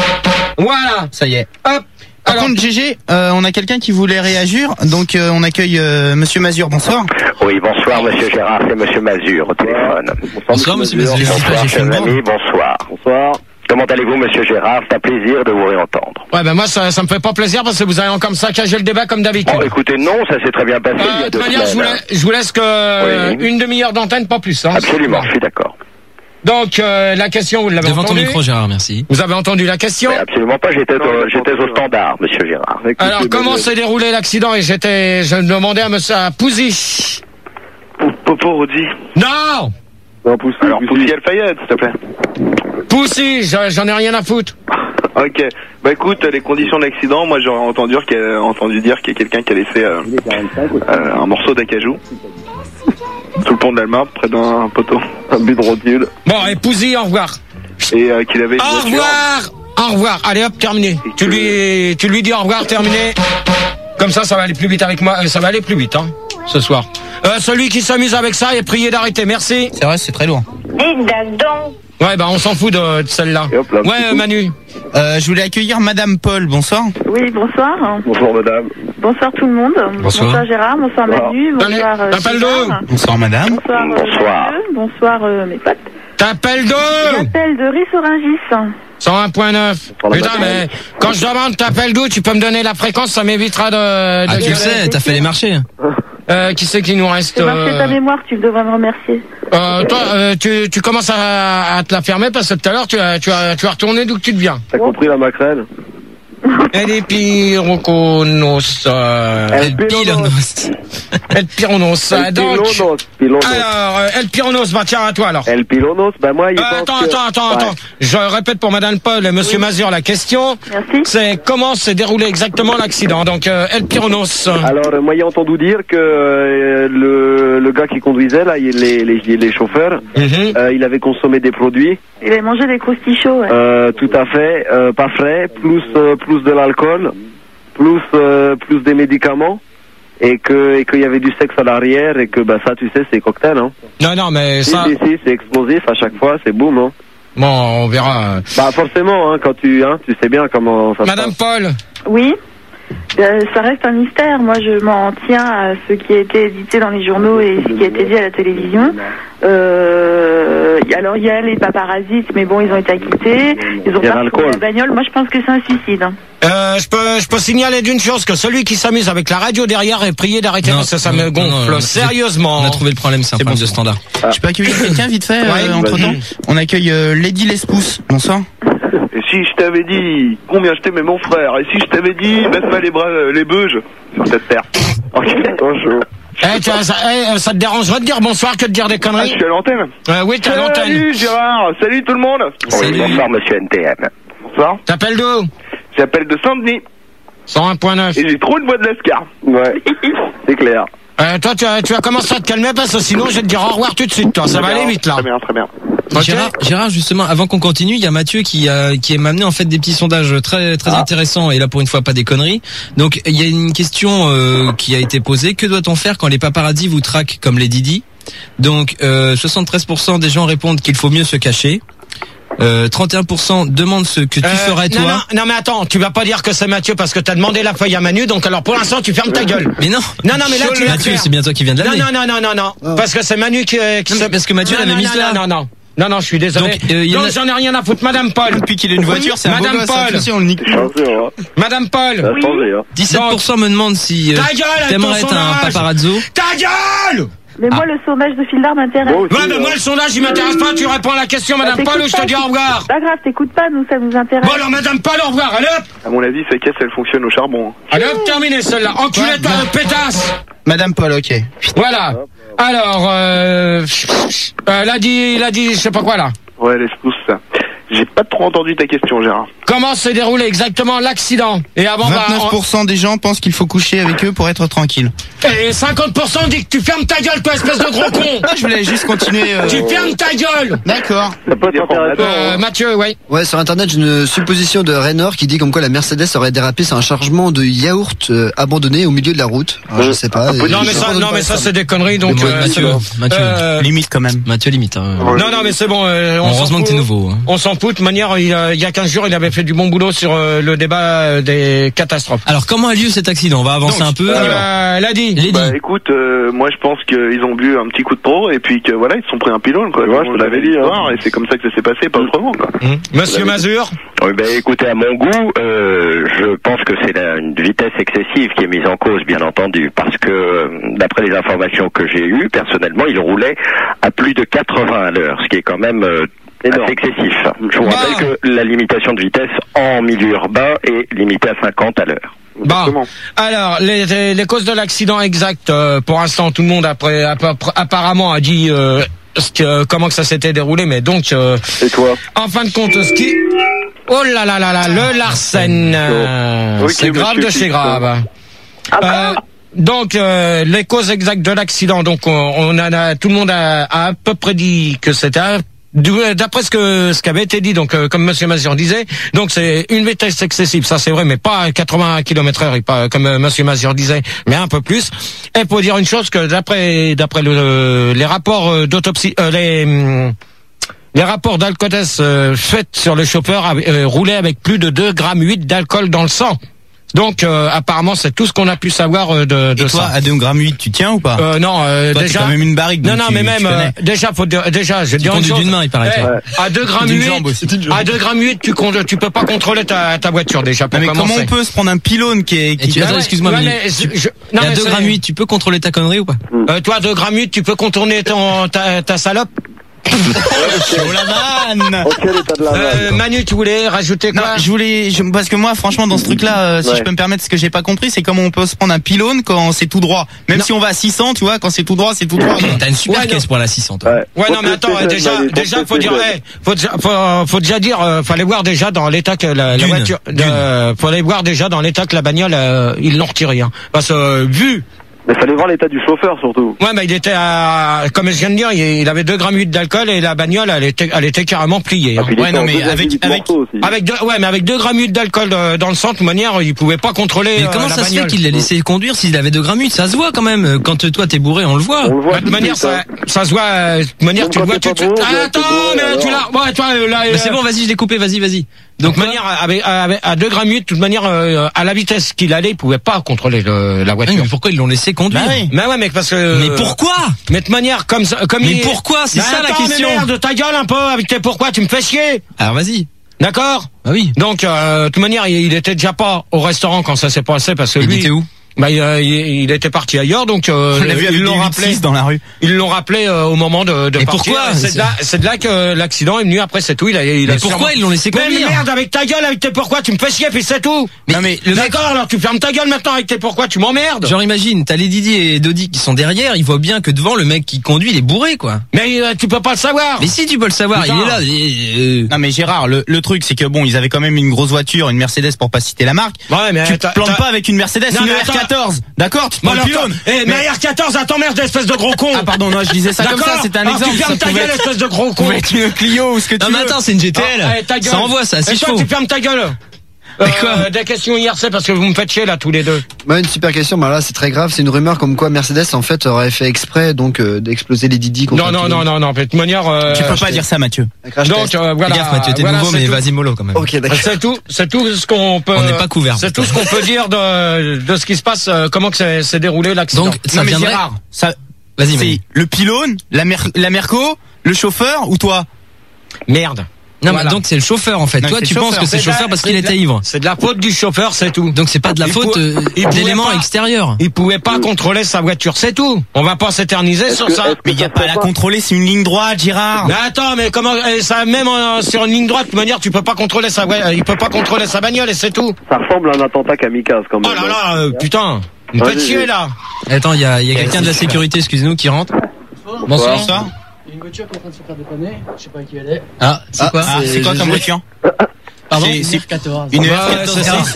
Voilà. Ça y est. Hop. Par Alors, contre, G G, euh, on a quelqu'un qui voulait réagir, donc euh, on accueille euh, Monsieur Mazur. Bonsoir. Oui, bonsoir monsieur Gérard, c'est monsieur Mazur au téléphone. Bonsoir, monsieur Mazur. Bonsoir, J'ai fait une chers bande. amis, bonsoir. Bonsoir. Comment allez-vous monsieur Gérard? C'est un plaisir de vous réentendre. ouais, ben moi, ça, ça me fait pas plaisir parce que vous avez encore saccagé le débat comme d'habitude. Bon, écoutez, non, ça s'est très bien passé il y Euh, a de deux toute manière, je vous, semaines. la- je vous laisse que Oui. une demi-heure d'antenne, pas plus. Hein. Absolument, je suis d'accord. Donc, euh, la question, vous l'avez Devant ton entendue. micro, Gérard, merci. Vous avez entendu la question. Mais absolument pas, j'étais au, j'étais au standard, monsieur Gérard. Alors, comment s'est déroulé l'accident? Et j'étais, je demandais à monsieur à Pouzy. Poporodi. Non! Non, Poussy, Alors, Poussy. Poussy Alfayette, s'il te plaît. Pouzy, j'en j'en ai rien à foutre. Ok. Bah écoute, les conditions de l'accident, moi j'aurais entendu, qu'il y a- entendu dire qu'il y a quelqu'un qui a laissé euh, euh, un morceau d'acajou sous le pont de l'Alma, près d'un poteau, un but de rotule, Bon, et Pouzy, au revoir. et euh, qu'il avait une Au voiture. revoir! Au revoir. Allez hop, terminé. Tu lui, tu lui dis au revoir, terminé. Comme ça, ça va aller plus vite avec moi. euh, Ça va aller plus vite, hein, ce soir. Euh, celui qui s'amuse avec ça est prié d'arrêter. Merci. C'est vrai, c'est très lourd. Dites donc. Ouais, bah on s'en fout de, de celle-là. Et hop là, Ouais, petit euh, coup. Manu. Euh, je voulais accueillir Madame Paul. Bonsoir. Oui, bonsoir. Bonsoir madame. Bonsoir tout le monde. Bonsoir. Gérard, bonsoir Manu, bonsoir euh, T'appelles Gérard. d'où? Bonsoir Madame. Bonsoir, euh, Bonsoir. Mathieu. Bonsoir euh, mes potes. T'appelles d'où? J'appelle de Rissorangis. cent un point neuf. Putain, mais quand je demande t'appelles d'où, tu peux me donner la fréquence, ça m'évitera de... de Ah, tu le gueuler. sais, t'as fait les marchés. Euh, qui c'est qui nous reste? C'est marqué euh, ta mémoire, tu devrais me remercier. euh, Toi, euh, tu, tu commences à, à te la fermer parce que tout à l'heure, tu as, tu as, tu as retourné d'où que tu te viens. T'as compris la maquerelle? El Pironos. Euh, El Pironos. El Pironos. El Donc, Pilonos, Pilonos. alors, euh, El Pironos, bah tiens, à toi alors. El Pilonos, bah moi, il Euh, pense attends, que... attends, attends, Ouais. attends. Je répète pour Madame Paul et Monsieur Mazur la question. Merci. C'est comment s'est déroulé exactement l'accident. Donc, euh, El Pironos. Alors, euh, moi, j'ai entendu dire que euh, le, le gars qui conduisait, là, il- les, les, les chauffeurs, Mhm. euh, il avait consommé des produits, Il avait mangé des croustilles chauds, ouais. euh, tout à fait, euh, pas frais, plus euh, plus de l'alcool, plus euh, plus des médicaments, et que et qu'il y avait du sexe à l'arrière, et que bah ça, tu sais, c'est cocktail, hein. Non, non, mais Si, ça, si, si, c'est explosif à chaque fois, c'est boum, hein. bon, on verra. Bah forcément, hein, quand tu, hein, tu sais bien comment ça se Madame passe. Paul. Oui. Euh, ça reste un mystère. Moi, je m'en tiens à ce qui a été édité dans les journaux et ce qui a été dit à la télévision. Euh, y- alors, il y a les paparazzis, mais bon, ils ont été acquittés. Ils ont Il y a pas retrouvé l'alcool. la bagnole. Moi, je pense que c'est un suicide. hein. Euh, je peux, je peux signaler d'une chose que celui qui s'amuse avec la radio derrière est prié d'arrêter Non, parce que ça non, me non, gonfle non, non, sérieusement. On a trouvé le problème, c'est un problème de standard. Je peux accueillir quelqu'un vite fait, Ouais, entre temps. vas-y. On accueille euh, Lady Lespousse. Bonsoir. Et si je t'avais dit combien je t'aimais mon frère, et si je t'avais dit baisse-moi les bras, euh, les beuges sur cette terre. Ok, bonjour. Eh, tiens, ça, eh, ça te dérangerait de dire bonsoir que de dire des Ah, je conneries? suis à l'antenne. Euh, oui, t'es à l'antenne. Salut Gérard, salut tout le monde. Salut. Bonsoir, monsieur N T M. Bonsoir. T'appelles d'où? J'appelle de Saint-Denis cent un point neuf. et j'ai trop une voix de Lascar. Ouais, c'est clair. Euh, toi, tu as, tu as commencé à te calmer parce que sinon je vais te dire au revoir tout de suite, toi. Ça va aller vite là. Très bien, très bien. Ok. Gérard, Gérard, justement, avant qu'on continue, il y a Mathieu qui a qui m'a amené en fait des petits sondages très très Ah. intéressants et là pour une fois pas des conneries. Donc il y a une question euh, qui a été posée. Que doit-on faire quand les paparazzis vous traquent comme les Didi? Donc euh, soixante-treize pour cent des gens répondent qu'il faut mieux se cacher. Euh, trente et un pour cent demandent ce que tu Euh, ferais toi. non, non, non, mais attends, tu vas pas dire que c'est Mathieu parce que t'as demandé la feuille à Manu, donc alors pour l'instant tu fermes ta gueule. Mais non. Non, non, mais là tu vas Mathieu, faire. c'est bien toi qui viens de Non, l'amener. non, non, non, non, non, parce que c'est Manu qui, euh, qui Non, mais se- parce que Mathieu non, l'avait non, mise non, là. Non, non, non. Non, non, je suis désolé. Donc, euh, il y en non, a- j'en ai rien à foutre, Madame Paul. Depuis qu'il a une voiture, c'est un beau Madame gosse. Paul. Attention, on le nique. Attention, hein. Madame Paul. Ça a changé, hein. dix-sept pour cent me demandent si euh, Ta gueule avec t'aimerais ton être un sondage. paparazzo. Ta gueule! Mais moi, le sondage de Fildar m'intéresse. Bon, aussi, Ouais, mais hein. moi le sondage il m'intéresse pas, tu réponds à la question, Madame Bah, Paul, ou t'écoutes je te pas, dis au c'est- revoir. C'est pas grave, t'écoutes pas, nous, ça nous intéresse. Bon alors Madame Paul, au revoir, allez hop. À mon avis, sa caisse, elle fonctionne au charbon. Allez hop, terminé celle-là. Enculé toi de pétasse. Madame Paul, ok. Voilà. Alors, euh, euh, il a dit, il a dit, je sais pas quoi là. Ouais, laisse pousse ça. J'ai pas trop entendu ta question, Gérard. Comment s'est déroulé exactement l'accident? Et avant, bah, vingt-neuf pour cent des gens pensent qu'il faut coucher avec eux pour être tranquille. et cinquante pour cent dit que tu fermes ta gueule, toi, espèce de gros con. Ah, je voulais juste continuer. euh, Tu fermes ta gueule. D'accord. Ça peut être intéressant. Euh, Mathieu, oui. Ouais, sur internet, j'ai une supposition de Raynor qui dit comme quoi la Mercedes aurait dérapé sur un chargement de yaourt euh, abandonné au milieu de la route. Alors, je sais pas. Non mais ça, non mais ça c'est des conneries donc. Mais moi, euh, Mathieu, c'est- Mathieu, euh, Limite quand même. Mathieu limite. hein. Non non mais c'est bon. euh, on s'en Heureusement que fout. t'es nouveau. hein. On s'en fout. De toute manière, il, euh, il y a quinze jours, il avait fait du bon boulot sur euh, le débat euh, des catastrophes. Alors comment a lieu cet accident? On va avancer Donc, un peu. Euh, l'a dit. Lady. Bah écoute, euh, moi je pense qu'ils ont bu un petit coup de trop et puis que voilà, ils se sont pris un pylône quoi. Ouais, je te l'avais dit, hein. Et c'est comme ça que ça s'est passé, pas autrement quoi. Hum. Monsieur Mazur. Oui, ben écoutez, à mon goût, euh, je pense que c'est la- une vitesse excessive qui est mise en cause, bien entendu, parce que euh, d'après les informations que j'ai eues, personnellement, il roulait à plus de quatre-vingts à l'heure, ce qui est quand même euh, assez excessif. Je vous Bah. rappelle que la limitation de vitesse en milieu urbain est limitée à cinquante à l'heure. Bon. Alors, les, les, les causes de l'accident exact, euh, pour l'instant, tout le monde après, app- apparemment a dit euh, ce que, comment que ça s'était déroulé, mais donc, euh, Et toi? en fin de compte, ce qui... Oh là là là là, le Larsen, euh, Ok, c'est grave monsieur de chez Fils. grave. Euh, donc, euh, les causes exactes de l'accident, donc on, on en a, tout le monde a, a à peu près dit que c'était un- du- d'après ce que ce qui avait été dit, donc euh, comme Monsieur Mazur disait, donc c'est une vitesse excessive, ça c'est vrai, mais pas à quatre-vingts kilomètres heure, et pas comme euh, Monsieur Mazur disait, mais un peu plus. Et pour dire une chose que d'après d'après le, les rapports euh, d'autopsie, euh, les hum, les rapports d'alcotest euh, faits sur le chauffeur euh, roulait avec plus de deux virgule huit grammes d'alcool dans le sang. Donc euh, apparemment c'est tout ce qu'on a pu savoir euh, de, de Et toi, ça. à deux grammes huit, tu tiens ou pas? Euh, non, euh, toi, déjà. T'es quand même une barrique. Non, donc non, tu- mais tu même connais. euh, déjà, faut dire, déjà, je vais Tu dire une conduis chose. d'une main, il paraît. Eh, toi. à deux grammes D'une huit, jambe aussi. à deux grammes huit, tu con- tu peux pas contrôler ta, ta voiture déjà pour Non, mais commencer. comment on peut se prendre un pylône qui est, Et qui tu, Ouais, attends, ouais, excuse-moi, ouais, mais mais tu- je- il y non, a mais deux c'est- grammes huit, tu peux contrôler ta connerie ou pas? Euh, toi, deux grammes huit, tu peux contourner ton, ta, ta salope. Oh la vanne! Ok, l'état de la Euh, vanne. Manu, tu voulais rajouter Non, quoi? je voulais, je- parce que moi, franchement, dans ce truc-là, euh, si Ouais. je peux me permettre, ce que j'ai pas compris, c'est comment on peut se prendre un pylône quand c'est tout droit. Même Non. si on va à six cents, tu vois, quand c'est tout droit, c'est tout droit. T'as une super Ouais, caisse non. pour la six cents, toi. Ouais, Ouais, non, mais attends, euh, déjà, déjà, faut dire, eh, faut, déjà- faut, faut déjà dire, euh, fallait voir déjà dans l'état que la, la D'une. voiture, de, fallait voir déjà dans l'état que la bagnole, euh, ils l'ont retiré, hein. Parce que, euh, vu, Mais fallait voir l'état du chauffeur surtout. ouais, mais il était à, comme je viens de dire, il, il avait deux grammes huit d'alcool et la bagnole, elle était, elle était carrément pliée, hein. Puis il Ouais, était non, en mais deux virgule avec- huit avec- morceaux aussi. Avec deux, ouais, mais avec deux grammes huit d'alcool euh, dans le sang, de toute manière, il pouvait pas contrôler, Mais euh, comment la ça se fait bagnole. qu'il l'a laissé conduire s'il avait deux grammes huit? Ça se voit quand même. Quand toi t'es bourré, on le voit. On le voit Bah, de tout toute manière, suite, ça, hein. ça se voit, euh, de toute manière, Même tu le quand vois t'es tout de pas suite. bon, Ah, t'es attends, bourré, mais tu alors. l'as, ouais, toi, euh, là, Mais euh, c'est bon, vas-y, je l'ai coupé, vas-y, vas-y. de Donc, toute manière, avec, avec- à deux grammes huit, de toute manière, euh, à la vitesse qu'il allait, il pouvait pas contrôler le, la Ouais, voiture. mais pourquoi ils l'ont laissé conduire? Bah oui. Mais ouais, mais parce que. Mais pourquoi? Mais de manière comme ça, comme Mais il- pourquoi? C'est Mais ça la attends, question. Mais merde, ta gueule un peu avec tes pourquoi, tu me fais chier. Alors vas-y. D'accord? Ah oui. Donc, euh, de toute manière, il, il était déjà pas au restaurant quand ça s'est passé parce que Il lui. était où? Bah, il, euh, il- il était parti ailleurs, donc euh, On l'a vu avec ils des l'ont huit rappelé. six dans la rue. Ils l'ont rappelé euh, au moment de, de Mais partir. pourquoi? C'est de là, c'est de là que l'accident est venu. Après, c'est tout. Il a, il a Mais pourquoi sûrement- ils l'ont laissé Mais conduire? merde, avec ta gueule, avec tes pourquoi, tu me fais chier, puis c'est tout. Mais, non, mais le mec, D'accord, alors tu fermes ta gueule maintenant avec tes pourquoi, tu m'emmerdes. genre imagine, t'as les Didi et Dodi qui sont derrière, ils voient bien que devant le mec qui conduit, il est bourré quoi. Mais euh, tu peux pas le savoir. Mais si tu peux le savoir, Putain. il est là. et, euh, Non mais Gérard, le, le truc c'est que bon, ils avaient quand même une grosse voiture, une Mercedes pour pas citer la marque. Ouais, mais Tu te t'as- plantes t'as- pas avec une Mercedes, Non, une mais R attends. quatorze. D'accord, tu te Bon, prends le alors, pylône. toi- Eh, mais Mais- R quatorze, attends, merde, espèce de gros con. Ah pardon, non, je disais ça comme ça, D'accord. c'était un Alors, exemple. tu fermes ça ta pouvait gueule, être- espèce de gros con. pouvait être une Clio ou ce que tu Non mais veux. attends, c'est une G T L. Ah, eh, ta gueule. Ça envoie ça, à Et six toi, chevaux. tu fermes ta gueule. Mais Euh, quoi des questions I R C parce que vous me faites chier là tous les deux. Bah, une super question, bah là c'est très grave, c'est une rumeur comme quoi Mercedes en fait aurait fait exprès donc euh, d'exploser les Didi contre Non, un non, pylône. non, non, non, de toute manière. Euh, Tu peux pas dire ça, Mathieu. Un crash Donc test. euh, voilà. Fais gaffe Mathieu, t'es voilà, nouveau c'est mais tout. vas-y mollo quand même. Ok, d'accord. C'est tout, c'est tout ce qu'on peut. On n'est pas couvert. C'est tout ce qu'on peut dire de de ce qui se passe, euh, comment que s'est s'est déroulé l'accident. Donc ça Non mais viendrait. Gérard, ça, Vas-y, c'est vas-y. le pylône, la, mer la Merco, le chauffeur ou toi? Merde. Non Voilà. mais donc c'est le chauffeur en fait. Non, Toi c'est tu le penses chauffeur. que c'est le C'est de la- chauffeur parce c'est qu'il de était la- ivre. C'est de la faute du chauffeur, c'est tout. Donc c'est pas de la Il faute pou- euh, il pouvait d'éléments pas- extérieurs. Il pouvait pas contrôler sa voiture, c'est tout. On va pas s'éterniser sur que- ça. est-ce que Mais il y a ça pas à fait la pas- contrôler, c'est une ligne droite, Gérard. Mais attends, mais comment eh, ça même euh, sur une ligne droite, de toute manière, tu peux pas contrôler sa voi- il peut pas contrôler sa bagnole et c'est tout. Ça ressemble à un attentat kamikaze quand même. Oh là là, euh, putain. Vous me Ouais, faites j'ai- chier là. Attends, il y a, il y a quelqu'un de la sécurité, excusez-nous, qui rentre. Bonsoir. Bonsoir. Il y a une voiture qui est en train de se faire dépanner, je sais pas qui elle est. Ah, c'est Ah, quoi Ah, c'est quoi comme voiture? Pardon C'est- c'est Une R quatorze. une Bah, R ouais, quatorze. c'est ça.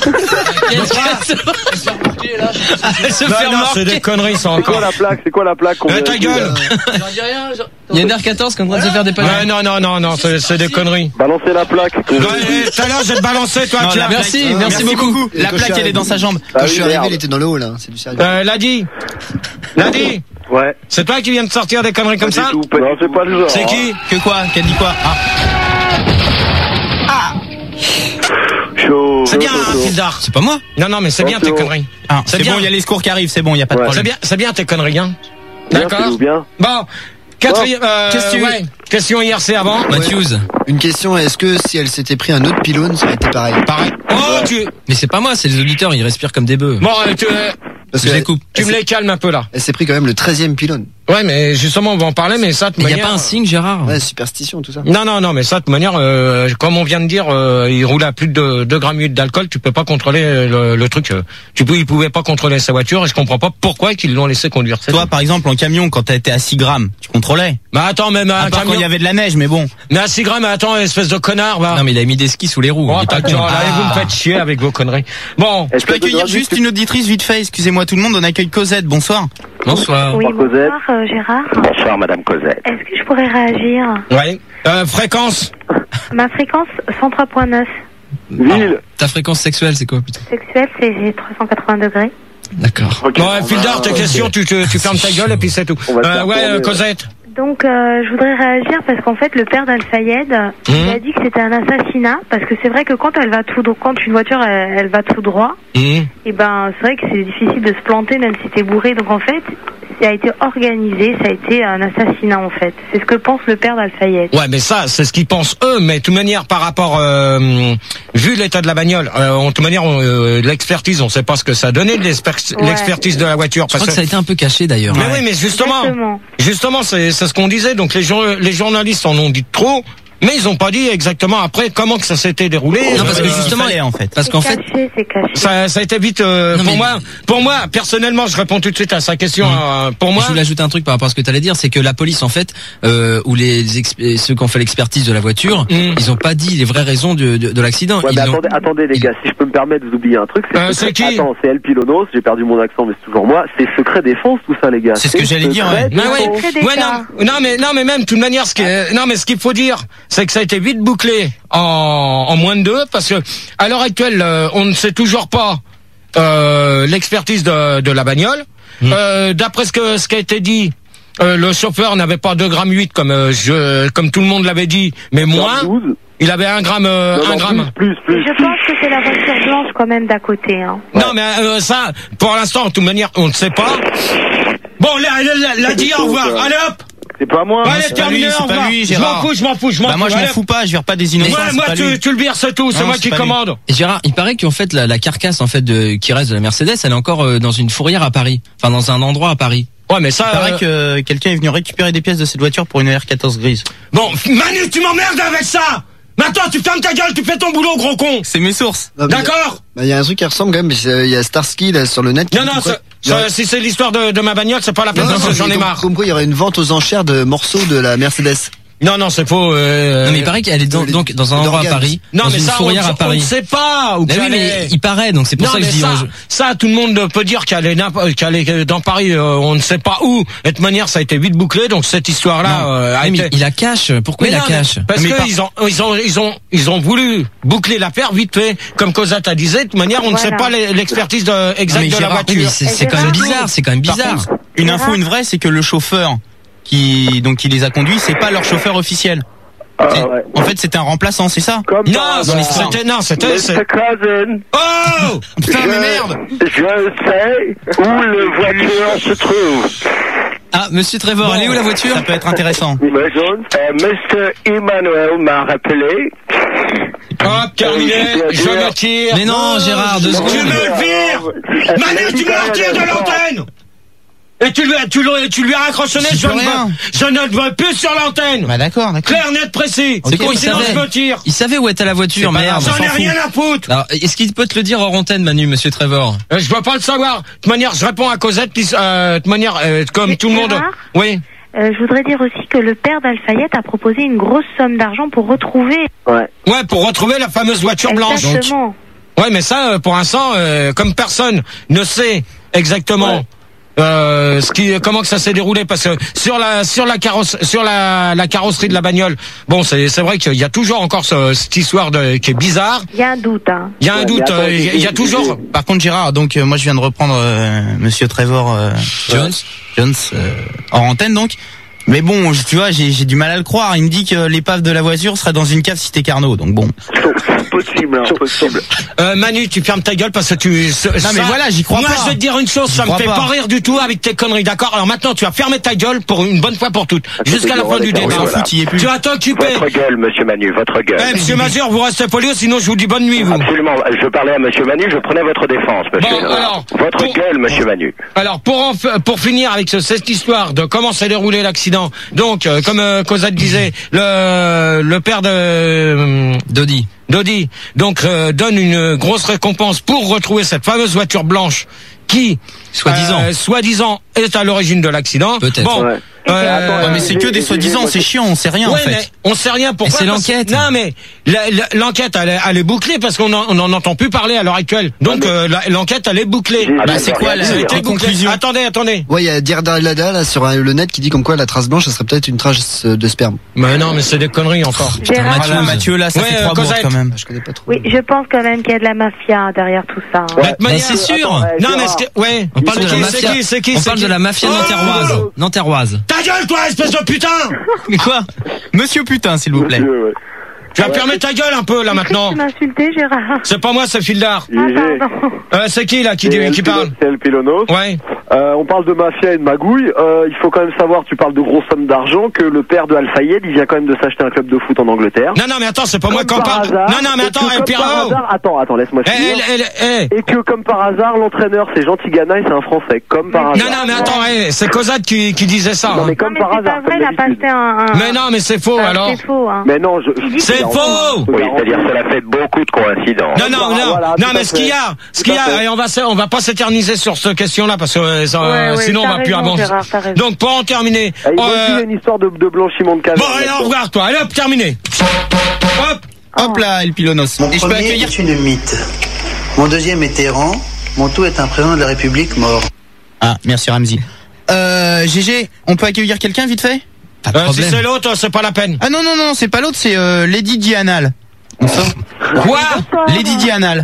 Elle se fait remarquer, là, je sais pas si Elle se Bah fait non, c'est des remarquer. conneries, ça C'est quoi encore. la plaque? C'est quoi la plaque qu'on Eh, vient ta de- gueule. j'en dis rien. je- Il y a une R quatorze qui est en train de se faire dépanner. Ouais, non, non, non, non, c'est c'est des conneries. Balancez la plaque. Ouais, eh, tout à l'heure, je vais te balancer, toi, Non, tu la as- Merci, Ah, merci Merci beaucoup. beaucoup. La Quand plaque, je suis elle est dans sa jambe. Quand Ah je suis oui, arrivé, merde. il était dans le hall, hein. C'est du sérieux. Euh, Ladi. Ladi. Ouais. C'est toi qui viens de sortir des conneries comme Pas ça? du tout, pas non, c'est pas le genre. C'est qui? Que quoi? Qu'elle dit quoi? Ah. Chaud. C'est bien, chaud, hein, chaud. Fildar. C'est pas moi. Non, non, mais c'est bien tes Attention. conneries. Ah, C'est c'est bien. bon, il y a les secours qui arrivent, c'est bon, il y a pas de Ouais. C'est problème. bien, c'est bien tes conneries, hein. Bien, D'accord. c'est bien. Bon. Quatrième, euh, Question- ouais, question I R C avant. Matthews. Une question, est-ce que si elle s'était pris un autre pylône, ça aurait été pareil? Pareil. Oh, tu, Mais c'est pas moi, c'est les auditeurs, ils respirent comme des bœufs. bon, euh, tu, euh, Parce Je que les coupe. tu me les calmes un peu là. elle s'est pris quand même le treizième pylône. Ouais, mais justement, on va en parler, mais ça, de Mais il y a manière- pas un signe, Gérard. Ouais, superstition, tout ça. Non, non, non, mais ça, de toute manière, euh, comme on vient de dire, euh, il roule à plus de deux grammes huit d'alcool, tu peux pas contrôler le, le truc. euh, Tu peux, il pouvait pas contrôler sa voiture, et je comprends pas pourquoi ils l'ont laissé conduire. c'est Toi, tout. par exemple, en camion, quand t'as été à six grammes, tu contrôlais. Bah attends, même À un part quand il y camion. avait de la neige, mais bon. Mais à six grammes, attends, espèce de connard, va. Non mais il a mis des skis sous les roues. Oh, il est pas attends, con. là, Ah. vous me faites chier avec vos conneries. Bon. Je peux accueillir juste une auditrice vite fait, excusez-moi tout le monde, on accueille Cosette, bonsoir. Bonsoir. Oui, Cosette. bonsoir euh, Gérard. Bonsoir, Madame Cosette. Est-ce que je pourrais réagir? Ouais. Euh, fréquence. Ma fréquence cent trois point neuf. Ville. Ta fréquence sexuelle, c'est quoi putain? Sexuelle, c'est j'ai trois cent quatre-vingts degrés. D'accord. Ok, Bon, on ouais, Fildar, va- tes ok. questions, tu, tu, tu fermes ta gueule et puis c'est tout. On va se Euh, faire ouais, tourner, euh, ouais. Cosette. Donc, euh, je voudrais réagir parce qu'en fait, le père d'Al-Fayed, mmh. il a dit que c'était un assassinat. Parce que c'est vrai que quand elle va tout, quand une voiture, elle, elle va tout droit, mmh. et ben, c'est vrai que c'est difficile de se planter même si t'es bourré. Donc, en fait, ça a été organisé, ça a été un assassinat, en fait. C'est ce que pense le père d'Al-Fayed. Ouais, mais ça, c'est ce qu'ils pensent eux. Mais de toute manière, par rapport, euh, vu l'état de la bagnole, euh, de toute manière, on, euh, l'expertise, on sait pas ce que ça a donné, l'expertise ouais. de la voiture. Je crois que ça a été un peu caché d'ailleurs. Mais ouais. oui, mais justement, Exactement. justement, c'est, c'est ce qu'on disait. Donc les, jour, les journalistes en ont dit trop. Mais ils ont pas dit exactement après comment que ça s'était déroulé. Non, parce que justement, fallait, en fait. Parce c'est qu'en caché, fait, c'est caché. Ça, ça a été vite euh, non, pour moi. Pour moi, personnellement, je réponds tout de suite à sa question. Mmh. Euh, pour moi, je voulais ajouter un truc par rapport à ce que tu allais dire, c'est que la police, en fait, euh, ou les exp- ceux qui ont fait l'expertise de la voiture, mmh. ils ont pas dit les vraies raisons de, de, de l'accident. Ouais, ils mais ont... attendez, attendez les gars, si je peux me permettre, vous oubliez un truc. C'est, euh, c'est qui Attends, c'est El Pilonos. J'ai perdu mon accent, mais c'est toujours moi. C'est secret défense, tout ça, les gars. C'est, c'est ce que j'allais dire. Ouais. Non, ouais, ouais, non, non, mais non, mais même de toute manière, ce qui, est, non, mais ce qu'il faut dire, c'est que ça a été vite bouclé en, en moins de deux, parce que à l'heure actuelle, euh, on ne sait toujours pas euh, l'expertise de, de la bagnole. Mmh. Euh, d'après ce que ce qui a été dit, euh, le chauffeur n'avait pas deux virgule huit comme euh, je, comme tout le monde l'avait dit, mais moins. Il avait un gramme, euh, non, non, un gramme. Plus, plus, plus, je plus. pense que c'est la voiture blanche quand même d'à côté. Hein. Ouais. Non, mais euh, ça, pour l'instant, de toute manière, on ne sait pas. Bon, là, là, là, dit au revoir. Allez hop. C'est pas moi. Allez, c'est terminé, pas lui, c'est pas lui, je m'en fous, je m'en fous, je m'en bah fous. moi, je m'en fous pas, je vire pas des innocents. Moi, moi, tu, tu le vires, c'est tout, c'est non, moi c'est qui commande. Et Gérard, il paraît qu'en fait, la, la carcasse, en fait, de, qui reste de la Mercedes, elle est encore euh, dans une fourrière à Paris. Enfin, dans un endroit à Paris. Ouais, mais ça. Il paraît euh... que quelqu'un est venu récupérer des pièces de cette voiture pour une R quatorze grise. Bon, Manu, tu m'emmerdes avec ça! Maintenant, tu fermes ta gueule, tu fais ton boulot, gros con! C'est mes sources. Non, D'accord? Il y a un truc qui ressemble quand même, il y a Starsky là, sur le net. Qui non, non, ça, ça, si c'est l'histoire de, de ma bagnole, c'est pas la peine, non, non, j'en ai comme, marre. Comme quoi, il y aurait une vente aux enchères de morceaux de la Mercedes. Non, non, c'est faux. Euh... Non, mais il paraît qu'elle est dans, donc dans un endroit à Paris. Non, dans mais une ça, fourrière on, à Paris. on ne sait pas où mais oui, mais il paraît, donc c'est pour non, ça que je dis. Ça, je... ça, tout le monde peut dire qu'elle est, qu'elle est dans Paris. Euh, on ne sait pas où. Et de toute manière, ça a été vite bouclé. Donc cette histoire-là, euh, a oui, été... mais il la cache. Pourquoi mais il non, la cache? Parce mais que par... ils ont, ils ont, ils ont, ils ont voulu boucler l'affaire vite fait, comme Cosette a disait. De toute manière, on voilà. ne sait pas l'expertise de, exacte de Gérard, la voiture. Oui, mais c'est, c'est quand même bizarre. C'est quand même bizarre. Contre, une info, une vraie, c'est que le chauffeur qui donc qui les a conduits, c'est pas leur chauffeur officiel. Ah, ouais. En fait, c'était un remplaçant, c'est ça? Comme non, c'était, non, c'était, c'était, Cousin. Oh! Putain, mais merde! Je sais où la voiture se trouve. Ah, monsieur Trevor, bon, elle est où la voiture? Ça peut être intéressant. Euh, Monsieur Emmanuel m'a rappelé. Hop, terminé, je me tire. Mais non, Gérard, deux secondes. Tu me le vires! Manu, tu me le retires de l'antenne! Et tu lui, tu lui, tu lui as raccrochonné, je, je, ne veux, je ne veux plus sur l'antenne. Bah d'accord, d'accord. Clair, net, précis. Okay, C'est quoi, sinon savait. je me tire. Il savait où était la voiture, merde. J'en ai rien à foutre. Alors, est-ce qu'il peut te le dire hors antenne, Manu, monsieur Trevor? Euh, je veux pas le savoir. De toute manière, je réponds à Cosette, euh, de toute manière, euh, comme Mais tout le monde. Gérard, oui. Euh, je voudrais dire aussi que le père d'Al-Fayed a proposé une grosse somme d'argent pour retrouver. Ouais. Ouais, pour retrouver la fameuse voiture blanche. Exactement. Ouais, mais ça, euh, pour l'instant, euh, comme personne ne sait exactement. Ouais. Euh, ce qui, comment que ça s'est déroulé, parce que sur la sur la carrosse, sur la, la carrosserie de la bagnole, bon, c'est c'est vrai qu'il y a toujours encore ce, cette histoire de, qui est bizarre. Il y a un doute. Hein. Il y a un ouais, doute. Attends, il y, y a toujours. Par contre, Gérard, donc euh, moi je viens de reprendre euh, Monsieur Trevor euh, Jones, Jones euh, en antenne donc. Mais bon, tu vois, j'ai, j'ai du mal à le croire. Il me dit que l'épave de la voiture serait dans une cave cité Carnot, donc bon. Possible, impossible. Euh, Manu, tu fermes ta gueule parce que tu. Ce, non ça, mais voilà, j'y crois moi, pas. Moi, je vais te dire une chose, j'y ça me fait pas. pas rire du tout avec tes conneries, d'accord? Alors maintenant, tu vas fermer ta gueule pour une bonne fois pour toutes, jusqu'à la fin du débat. Voilà. Tu vas t'occuper. Votre gueule, Monsieur Manu, votre gueule. Eh, Monsieur Mazur, vous restez poli, sinon je vous dis bonne nuit, vous. Absolument. Je parlais à Monsieur Manu, je prenais votre défense, Monsieur. Bon, alors, votre pour, gueule, Monsieur Manu. Alors pour en, pour finir avec ce, cette histoire de comment s'est déroulé l'accident, donc euh, comme euh, Cosette disait, le le père de euh, Dodi. Dodi, donc euh, donne une grosse récompense pour retrouver cette fameuse voiture blanche qui, soi-disant, euh, soi-disant, est à l'origine de l'accident. Peut-être. Bon, ouais. Euh, ouais, mais c'est que des soi-disant, c'est chiant, on sait rien ouais, en fait. Mais on sait rien pourquoi. Et c'est l'enquête. Non mais la, la, l'enquête elle, elle est bouclée parce qu'on en, on en entend plus parler à l'heure actuelle. Donc euh, la, l'enquête elle est bouclée. Ah bah c'est quoi la, la conclusion? Attendez, attendez. Ouais, il y a Dirdalada là sur le net qui dit comme quoi la trace blanche, ça serait peut-être une trace de sperme. Mais non, mais c'est des conneries encore. Gérard, Mathieu, Mathieu là, ça ouais, fait trois euh, mois quand même. Je connais pas trop. Oui, je pense quand même qu'il y a de la mafia derrière tout ça. Hein. Ouais, bah, c'est sûr. Attends, non mais c'est, ouais. On parle de la qui, mafia. C'est qui, c'est qui, on parle qui de la mafia nanterroise. Oh Nanterroise. Ta gueule, toi, espèce de putain! Mais quoi? Monsieur putain, s'il vous plaît. Monsieur, ouais. Tu vas fermer ta gueule un peu, là, maintenant. Tu m'as insulté, Gérard. C'est pas moi, c'est Fildar. Ah, pardon. Euh, c'est qui, là, qui, C'est qui El parle? Pilo- C'est El Pilonos. Ouais. Euh, on parle de mafia et de magouille. Euh, il faut quand même savoir, tu parles de grosses sommes d'argent, que le père de Al-Fayed, il vient quand même de s'acheter un club de foot en Angleterre. Non, non, mais attends, c'est pas moi qui en Comme par parle. hasard, Non, non, mais et attends, que El comme par Pirlo. hasard- Attends, attends, laisse-moi Eh, finir. eh, eh, eh. Et que comme par hasard, l'entraîneur, c'est Jean Tigana et c'est un Français. Comme par hasard. Non, non, mais attends, eh, c'est Cosette qui, qui disait ça. Non, hein. mais comme mais par c'est hasard. pas vrai, comme il a pas d'habitude. acheté un... un- Mais non, mais c'est faux, Ah, alors. C'est faux, hein. Mais non, je. je- C'est je- faux! Oui, c'est-à-dire cela fait beaucoup de coïncidences. Non, non, non, Voilà, non, tout mais à ce qu'il y a, ce Tout qu'il y à a, fait. et on va, se- on va pas s'éterniser sur cette question-là parce que euh, ça, Ouais, ouais, sinon on t'as va plus raison, avancer. Gérard, t'as raison. Donc pour en terminer, Ah, il euh, m'a dit une histoire de, de blanchiment de caverne. bon, allez, au revoir, toi. Allez, hop, terminé. Hop. Hop là, El Pilonos. Mon Et je peux premier accueillir. est une mythe. Mon deuxième est errant. Mon tout est un président de la République mort. Ah, merci Ramzi. Euh, G G, on peut accueillir quelqu'un vite fait? Pas de Euh, si problème. c'est l'autre, c'est pas la peine. Ah non, non, non, c'est pas l'autre, c'est euh, Lady Dianal. Bonsoir. Quoi? Lady Dianal.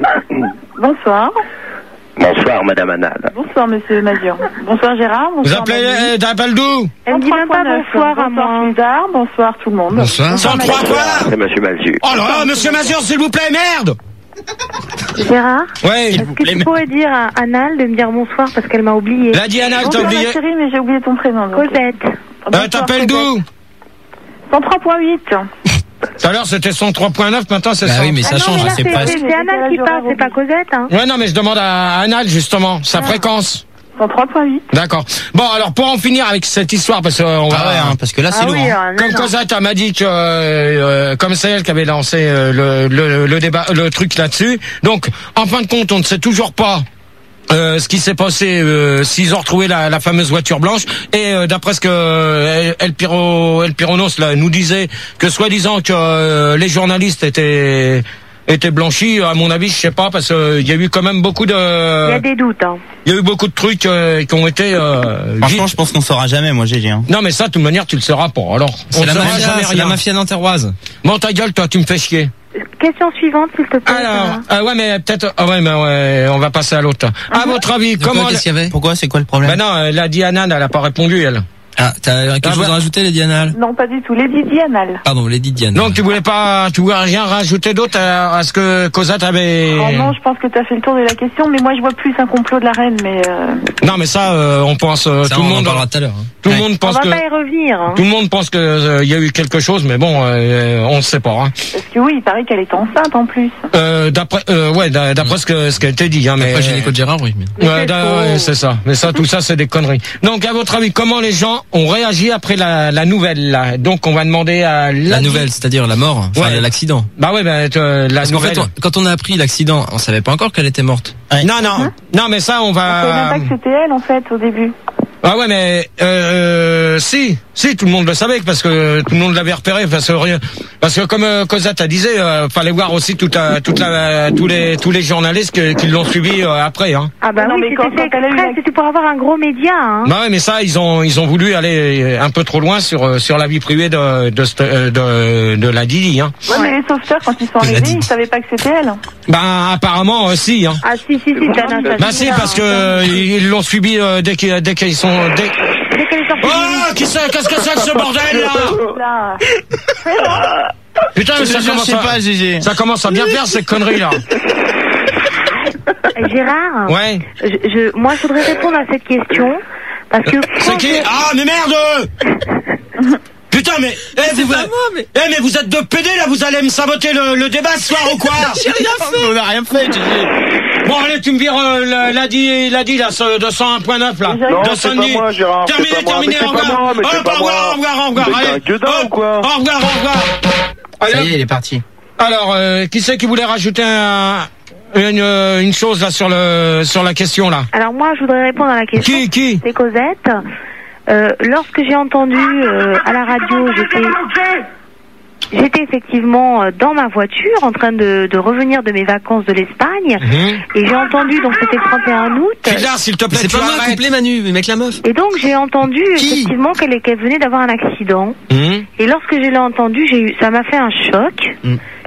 Bonsoir. Bonsoir, Madame Annal. Bonsoir, monsieur Mazur. Bonsoir, Gérard. Vous Bonsoir, appelez, Manu. euh, t'appelles d'où? Elle me dit même pas bonsoir à moi. Bonsoir, Fildar. Bonsoir, tout le monde. Bonsoir. cent trois quoi? C'est Monsieur Malzu. Oh là là, monsieur Mazur, s'il vous plaît, merde! Gérard, Ouais. est-ce que tu pourrais dire à Anal de me dire bonsoir parce qu'elle m'a oublié? La Diana, t'as Bonsoir, ma oublié. chérie, mais j'ai oublié ton prénom. donc. Cosette. Euh, Bonsoir, t'appelles d'où? cent trois point huit. Tout à l'heure c'était cent trois point neuf, maintenant c'est Bah cent. oui, mais ça Ah non, change, mais hein, là, c'est c'est pas. c'est- c'est Anal qui parle, c'est pas Cosette, hein. Ouais, non, mais je demande à Anal justement sa fréquence. cent trois point huit. D'accord. Bon, alors pour en finir avec cette histoire, parce qu'on va. Ah ouais, hein, parce que là c'est Ah lourd. oui, hein. alors, non, Comme non. Cosette elle m'a dit que euh, comme c'est elle qui avait lancé euh, le, le, le débat, le truc là-dessus. Donc, en fin de compte, on ne sait toujours pas. Euh, ce qui s'est passé, euh, s'ils ont retrouvé la, la fameuse voiture blanche, et euh, d'après ce que euh, El Piro, El Pironos là, nous disait, que soi-disant que euh, les journalistes étaient étaient blanchis, à mon avis, je sais pas, parce qu'il y a eu quand même beaucoup de, Il y a des doutes, hein. il y a eu beaucoup de trucs euh, qui ont été. Euh, Franchement, vite- je pense qu'on saura jamais, moi, G G. Hein. Non, mais ça, de toute manière, tu le sauras pas. Alors, on C'est la saura mafia, jamais c'est rien. la mafia nanterroise. Bon, ta gueule, toi, tu me fais chier. Question suivante, s'il te plaît. Alors, ah ouais, mais peut-être, ah ouais, mais ouais, on va passer à l'autre. À votre avis, De quoi, comment qu'est-ce qu'il y avait? Pourquoi? C'est quoi le problème? Ben non, euh, la Diana, elle a pas répondu, elle. Ah, t'as quelque Ah, chose bah. à rajouter, Lady Anal? Non, pas du tout. Lady Dianal. Pardon, Lady Diane. Donc tu voulais pas, tu voulais rien rajouter d'autre à, à ce que Cosette avait. Oh non, je pense que tu as fait le tour de la question, mais moi je vois plus un complot de la reine, mais euh, Non, mais ça, euh, on pense, euh, Ça, tout le on en monde, parlera tout à l'heure. hein. tout le Ouais. monde On pense va que, pas y revenir, hein. tout le monde pense que euh, il y a eu quelque chose, mais bon, euh, on ne sait pas. Hein. parce que oui, il paraît qu'elle est enceinte en plus. Euh, d'après, euh, ouais, d'a- d'après ce que ce qui a été dit, hein, mais. Après, Génico de Gérard, oui. mais- Ouais, c'est da- faux. ouais, c'est ça. Mais ça, tout ça, c'est des conneries. Donc, à votre avis, comment les gens ont réagi après la, la nouvelle là? Donc, on va demander à La nouvelle, c'est-à-dire la mort, enfin Ouais. l'accident. Bah ouais, bah, euh, la Parce qu'en nouvelle. fait, on- quand on a appris l'accident, on savait pas encore qu'elle était morte. Non, non, non, mais ça, on On savait va. même pas que c'était elle en fait au début. Ah ouais, mais euh, si, si, tout le monde le savait parce que tout le monde l'avait repéré parce que rien, parce que comme euh, Cosette a disait, euh, fallait voir aussi toute la, toute la, tous les, tous les journalistes que- qui l'ont suivi euh, après. Hein. Ah bah Non, oui, mais quand- c'était fait quand elle a eu exprès, la- c'était pour avoir un gros média, hein. Bah ouais, mais ça, ils ont, ils ont voulu aller un peu trop loin sur, euh, sur la vie privée de, de, cette- euh, de, de la Didi. Hein. Ouais, mais les sauveteurs, quand ils sont Elle a arrivés, dit. ils savaient pas que c'était elle. Bah apparemment euh, si. Hein. Ah si, si, si, t'as un assassinat. Bah si, parce que euh, ils l'ont subi euh, dès qu'ils, dès qu'ils sont. Dès... Dès qu'elle est sortie Oh, qui c'est, qu'est-ce que c'est que ce bordel là? Là. Putain, mais Je ça te jure, commence je sais à, pas, G G. ça commence à bien faire ces conneries là. du- Gérard, Ouais. je, je, moi je voudrais répondre à cette question parce que C'est quand qui? je- Ah, mais merde! Putain, mais, eh, vous, pas moi, mais- eh, mais vous êtes deux pédés, là, vous allez me saboter le, le débat ce soir ou quoi? J'ai rien fait. On a rien fait, G G. Bon, allez, tu me vires, euh, la- l'a dit, l'a dit, là, ce deux cent un point neuf, là. Non, De c'est pas Saint-Denis. moi, Gérard, c'est Terminé, pas moi, terminé, mais c'est au pas revoir. moi, mais c'est Hop, pas au revoir, moi. au revoir, au revoir, Mais t'es allez. un gueudin Hop, ou quoi? Au revoir, au revoir. Allez, Ça hop. y est, il est parti. Alors, euh, qui c'est qui voulait rajouter un, une, euh, une chose, là, sur le, sur la question, là? Alors moi je voudrais répondre à la question. Qui, qui? C'est Cosette. Euh, lorsque j'ai entendu euh, à la radio, j'étais j'étais effectivement euh, dans ma voiture en train de, de revenir de mes vacances de l'Espagne Mhm. et j'ai entendu, donc c'était le trente et un août. Fidlar, s'il te plaît, C'est tu pas moi, arrêtes. couplet Manu, mais mec la meuf. Et donc j'ai entendu effectivement qu'elle qu'elle venait d'avoir un accident. Mhm. Et lorsque je l'ai entendu, j'ai eu, ça m'a fait un choc. Mm.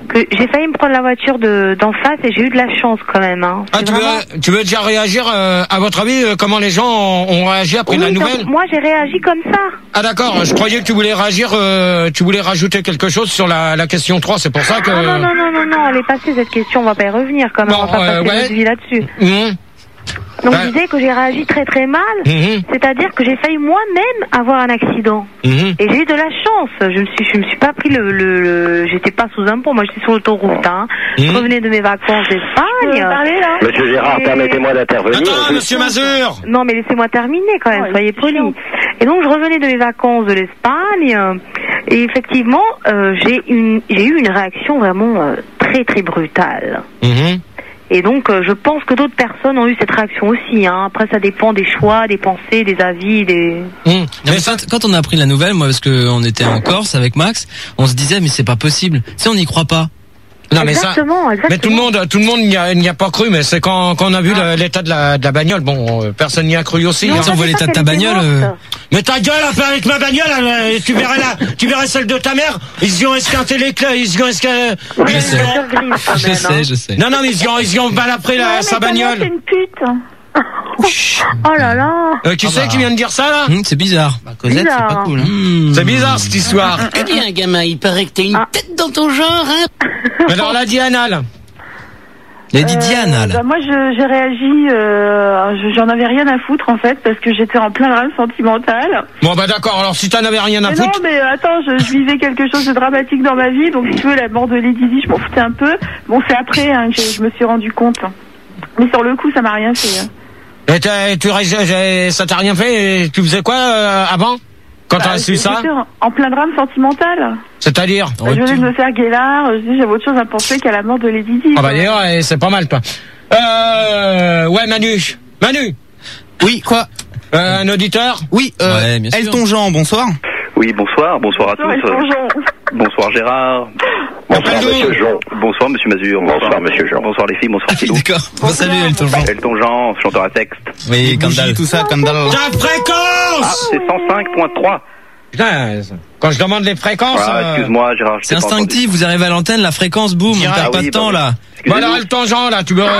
que j'ai failli me prendre la voiture de d'en face et j'ai eu de la chance quand même. Hein. Ah, tu, vraiment... veux, tu veux déjà réagir, euh, à votre avis, euh, comment les gens ont, ont réagi après oui, la nouvelle? Moi, j'ai réagi comme ça. Ah d'accord, je croyais que tu voulais réagir, euh, tu voulais rajouter quelque chose sur la, la question trois, c'est pour ça que... Ah non, non, non, non, non, elle est passée cette question, on va pas y revenir quand même, bon, on va pas euh, passer ouais. notre vie là-dessus. Mmh. Donc ouais. je disais que j'ai réagi très très mal, mmh. c'est-à-dire que j'ai failli moi-même avoir un accident. Mmh. Et j'ai eu de la chance, je me suis, je me suis pas pris le... le, le j'étais pas sous un pont, moi j'étais sur l'autoroute, hein. Mmh. Je revenais de mes vacances d'Espagne. Parler, là Monsieur Gérard, et... permettez-moi d'intervenir. Attends, Monsieur Mazur. Non mais laissez-moi terminer quand même, ouais, soyez polis. Et donc je revenais de mes vacances de l'Espagne, et effectivement, euh, j'ai une, j'ai eu une réaction vraiment euh, très très brutale. Mmh. Et donc, euh, je pense que d'autres personnes ont eu cette réaction aussi. Hein. Après, ça dépend des choix, des pensées, des avis, des... Mmh. Mais quand, quand on a appris la nouvelle, moi, parce qu'on était en Corse avec Max, on se disait, mais c'est pas possible. Tu sais, on n'y croit pas. Non, mais ça, exactement, exactement. mais tout le monde, tout le monde n'y a, n'y a pas cru, mais c'est quand, quand on a vu ah. l'état de la, de la bagnole, bon, euh, personne n'y a cru aussi. Non, hein. Si on voit l'état de ta bagnole, euh... mais ta gueule, un peu avec ma bagnole, euh, tu verrais la, tu verrais celle de ta mère, ils y ont esquinté les clés, ils y ont esquinté, je sais, je sais, je sais. Non, non, mais ils y ont, ils y ont balapré la, non, sa bagnole. C'est une pute. Oh là là. Euh, qui ah c'est bah. qui vient de dire ça, là? Mmh, c'est bizarre. Bah, Cosette, c'est pas cool, hein. Mmh. C'est bizarre, cette histoire. Eh bien, gamin, il paraît que t'as une ah. tête dans ton genre, hein. Mais alors, la Diana, là. Il a dit euh, Diana, là. Bah moi, je, j'ai réagi, euh, j'en avais rien à foutre, en fait, parce que j'étais en plein drame sentimental. Bon, bah d'accord, alors si t'en avais rien à mais foutre... Non, mais attends, je, je vivais quelque chose de dramatique dans ma vie, donc si tu veux, la mort de Lady Di, je m'en foutais un peu. Bon, c'est après hein, que je me suis rendu compte. Mais sur le coup, ça m'a rien fait. Hein. Et t'as, tu, ça t'a rien fait et tu faisais quoi euh, avant? Quand bah, t'as su ça? En plein drame sentimental. C'est-à-dire? Bah, je venais de me faire guélard, je dis j'avais autre chose à penser qu'à la mort de Lady Di. Ah bah d'ailleurs, c'est pas mal toi. Euh... Ouais Manu. Manu. Oui, quoi? Euh, un auditeur? Oui, euh, ouais, bien sûr. Elton Jean, bonsoir. Oui, bonsoir, bonsoir à bonsoir, tous. Elton Jean. Bonsoir Gérard. Bonsoir Monsieur Jean. Bonsoir Monsieur Mazur. Bonsoir Monsieur Jean. Bonsoir les filles, bonsoir Philou. D'accord. Bon, salut Elton Jean. Elton Jean, chanteur à texte. Oui, Candal. Tout ça, Candal. Ta fréquence! Ah, c'est cent cinq point trois. Putain, quand je demande les fréquences... Ah, euh... excuse-moi Gérard, je c'est instinctif, vous arrivez à l'antenne, la fréquence, boum, on perd ah, pas oui, de temps bah, là. Bon alors Elton Jean là, tu veux...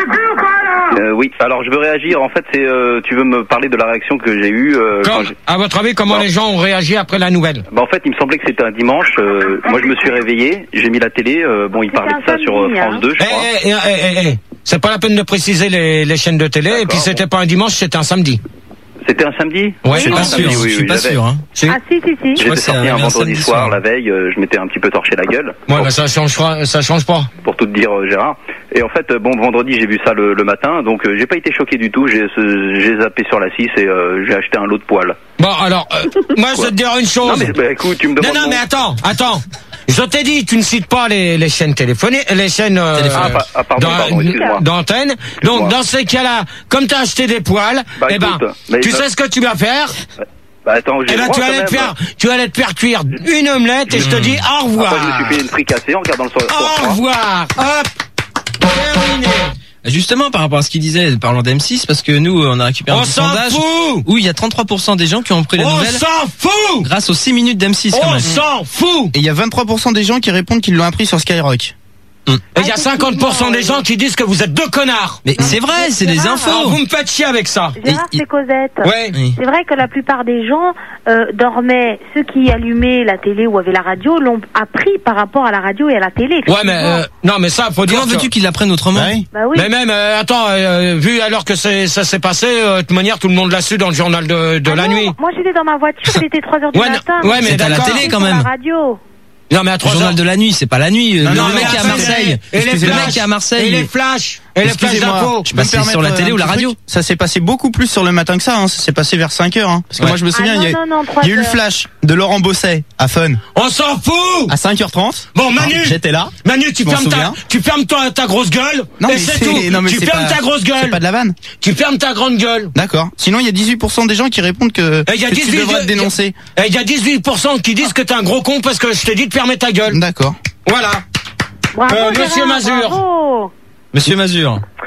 Euh, oui, alors je veux réagir. En fait, c'est euh, tu veux me parler de la réaction que j'ai eue. Euh, quand, quand à votre avis, comment non. les gens ont réagi après la nouvelle? Bah en fait, il me semblait que c'était un dimanche. Euh, moi, je me suis réveillé, j'ai mis la télé. Euh, bon, il parlait de ça sur euh, France deux, je crois. Eh, eh, eh, eh, eh. C'est pas la peine de préciser les, les chaînes de télé. Et puis c'était pas un dimanche, c'était un samedi. C'était un samedi? Ouais, je suis pas sûr. Oui, oui, je suis pas sûr. Hein. Ah si si si. J'étais sorti un vendredi soir, la veille, euh, je m'étais un petit peu torché la gueule. Ouais, mais bah, ça change pas, ça change pas. Pour tout te dire, euh, Gérard. Et en fait, bon, vendredi, j'ai vu ça le, le matin, donc euh, j'ai pas été choqué du tout. J'ai, j'ai zappé sur la six et euh, j'ai acheté un lot de poils. Bon, alors, euh, moi, je vais te dire une chose. Non, mais bah, écoute, tu me demandes. Non, non, mais attends, attends. Je t'ai dit, tu ne cites pas les, les chaînes téléphoniques, les chaînes euh, ah, ah, pardon, pardon, d'antenne. Donc, dans ces cas-là, comme tu as acheté des poils, bah, eh ben, écoute, tu bah... sais ce que tu vas faire. Bah attends, j'ai eh ben, tu allais te faire, tu allais te faire cuire une omelette et mmh. je te dis au revoir. Après, je me suis payé une fricassée en regardant le soir. Au revoir. Hop. Terminé. Justement, par rapport à ce qu'il disait, parlant d'M six, parce que nous, on a récupéré on un petit sondage fout où il y a trente-trois pour cent des gens qui ont pris les on nouvelles. On s'en fout grâce aux six minutes d'M six. On s'en fout. Et il y a vingt-trois pour cent des gens qui répondent qu'ils l'ont appris sur Skyrock. Et il y a cinquante pour cent des gens qui disent que vous êtes deux connards. Mais c'est vrai, c'est des infos. Alors vous me faites chier avec ça. Gérard, c'est Cosette. Ouais. C'est vrai que la plupart des gens euh, dormaient. Ceux qui allumaient la télé ou avaient la radio l'ont appris par rapport à la radio et à la télé. Ouais, mais euh, non, mais ça, faut dire. Comment veux-tu qu'ils l'apprennent autrement? Ouais. Bah oui. Mais même, euh, attends, euh, vu alors que c'est, ça s'est passé, euh, de toute manière, tout le monde l'a su dans le journal de, de ah la non, nuit. Moi, j'étais dans ma voiture, il était trois heures du ouais, matin. Ouais, mais c'est à la télé quand même. La radio. Non mais à trois le journal heures. de la nuit, c'est pas la nuit. Non, le non, mec qui est à Marseille. Et les le mec qui est à Marseille. Et les flashs. Et les flashs d'infos. Je passe sur la télé ou la radio. Ça s'est passé beaucoup plus sur le matin que ça. Hein. Ça s'est passé vers cinq heures. Hein. Parce que ouais. moi je me souviens, il ah, y a, non, non, y a eu le flash de Laurent Bosset à Fun. On s'en fout. À cinq heures trente. Bon Manu, ah, j'étais là. Manu, tu fermes ta, tu fermes ta, ta grosse gueule. Non, et c'est tout. Non, mais tu fermes pas, ta grosse gueule. C'est pas de la vanne. Tu fermes ta grande gueule. D'accord. Sinon il y a dix-huit pour cent des gens qui répondent que, que tu devrais te dénoncer. Et il y a dix-huit pour cent qui disent que t'es un gros con parce que je t'ai dit de fermer ta gueule. D'accord. Voilà. Bravo, euh, Monsieur Mazur. Bravo. Monsieur Mazur.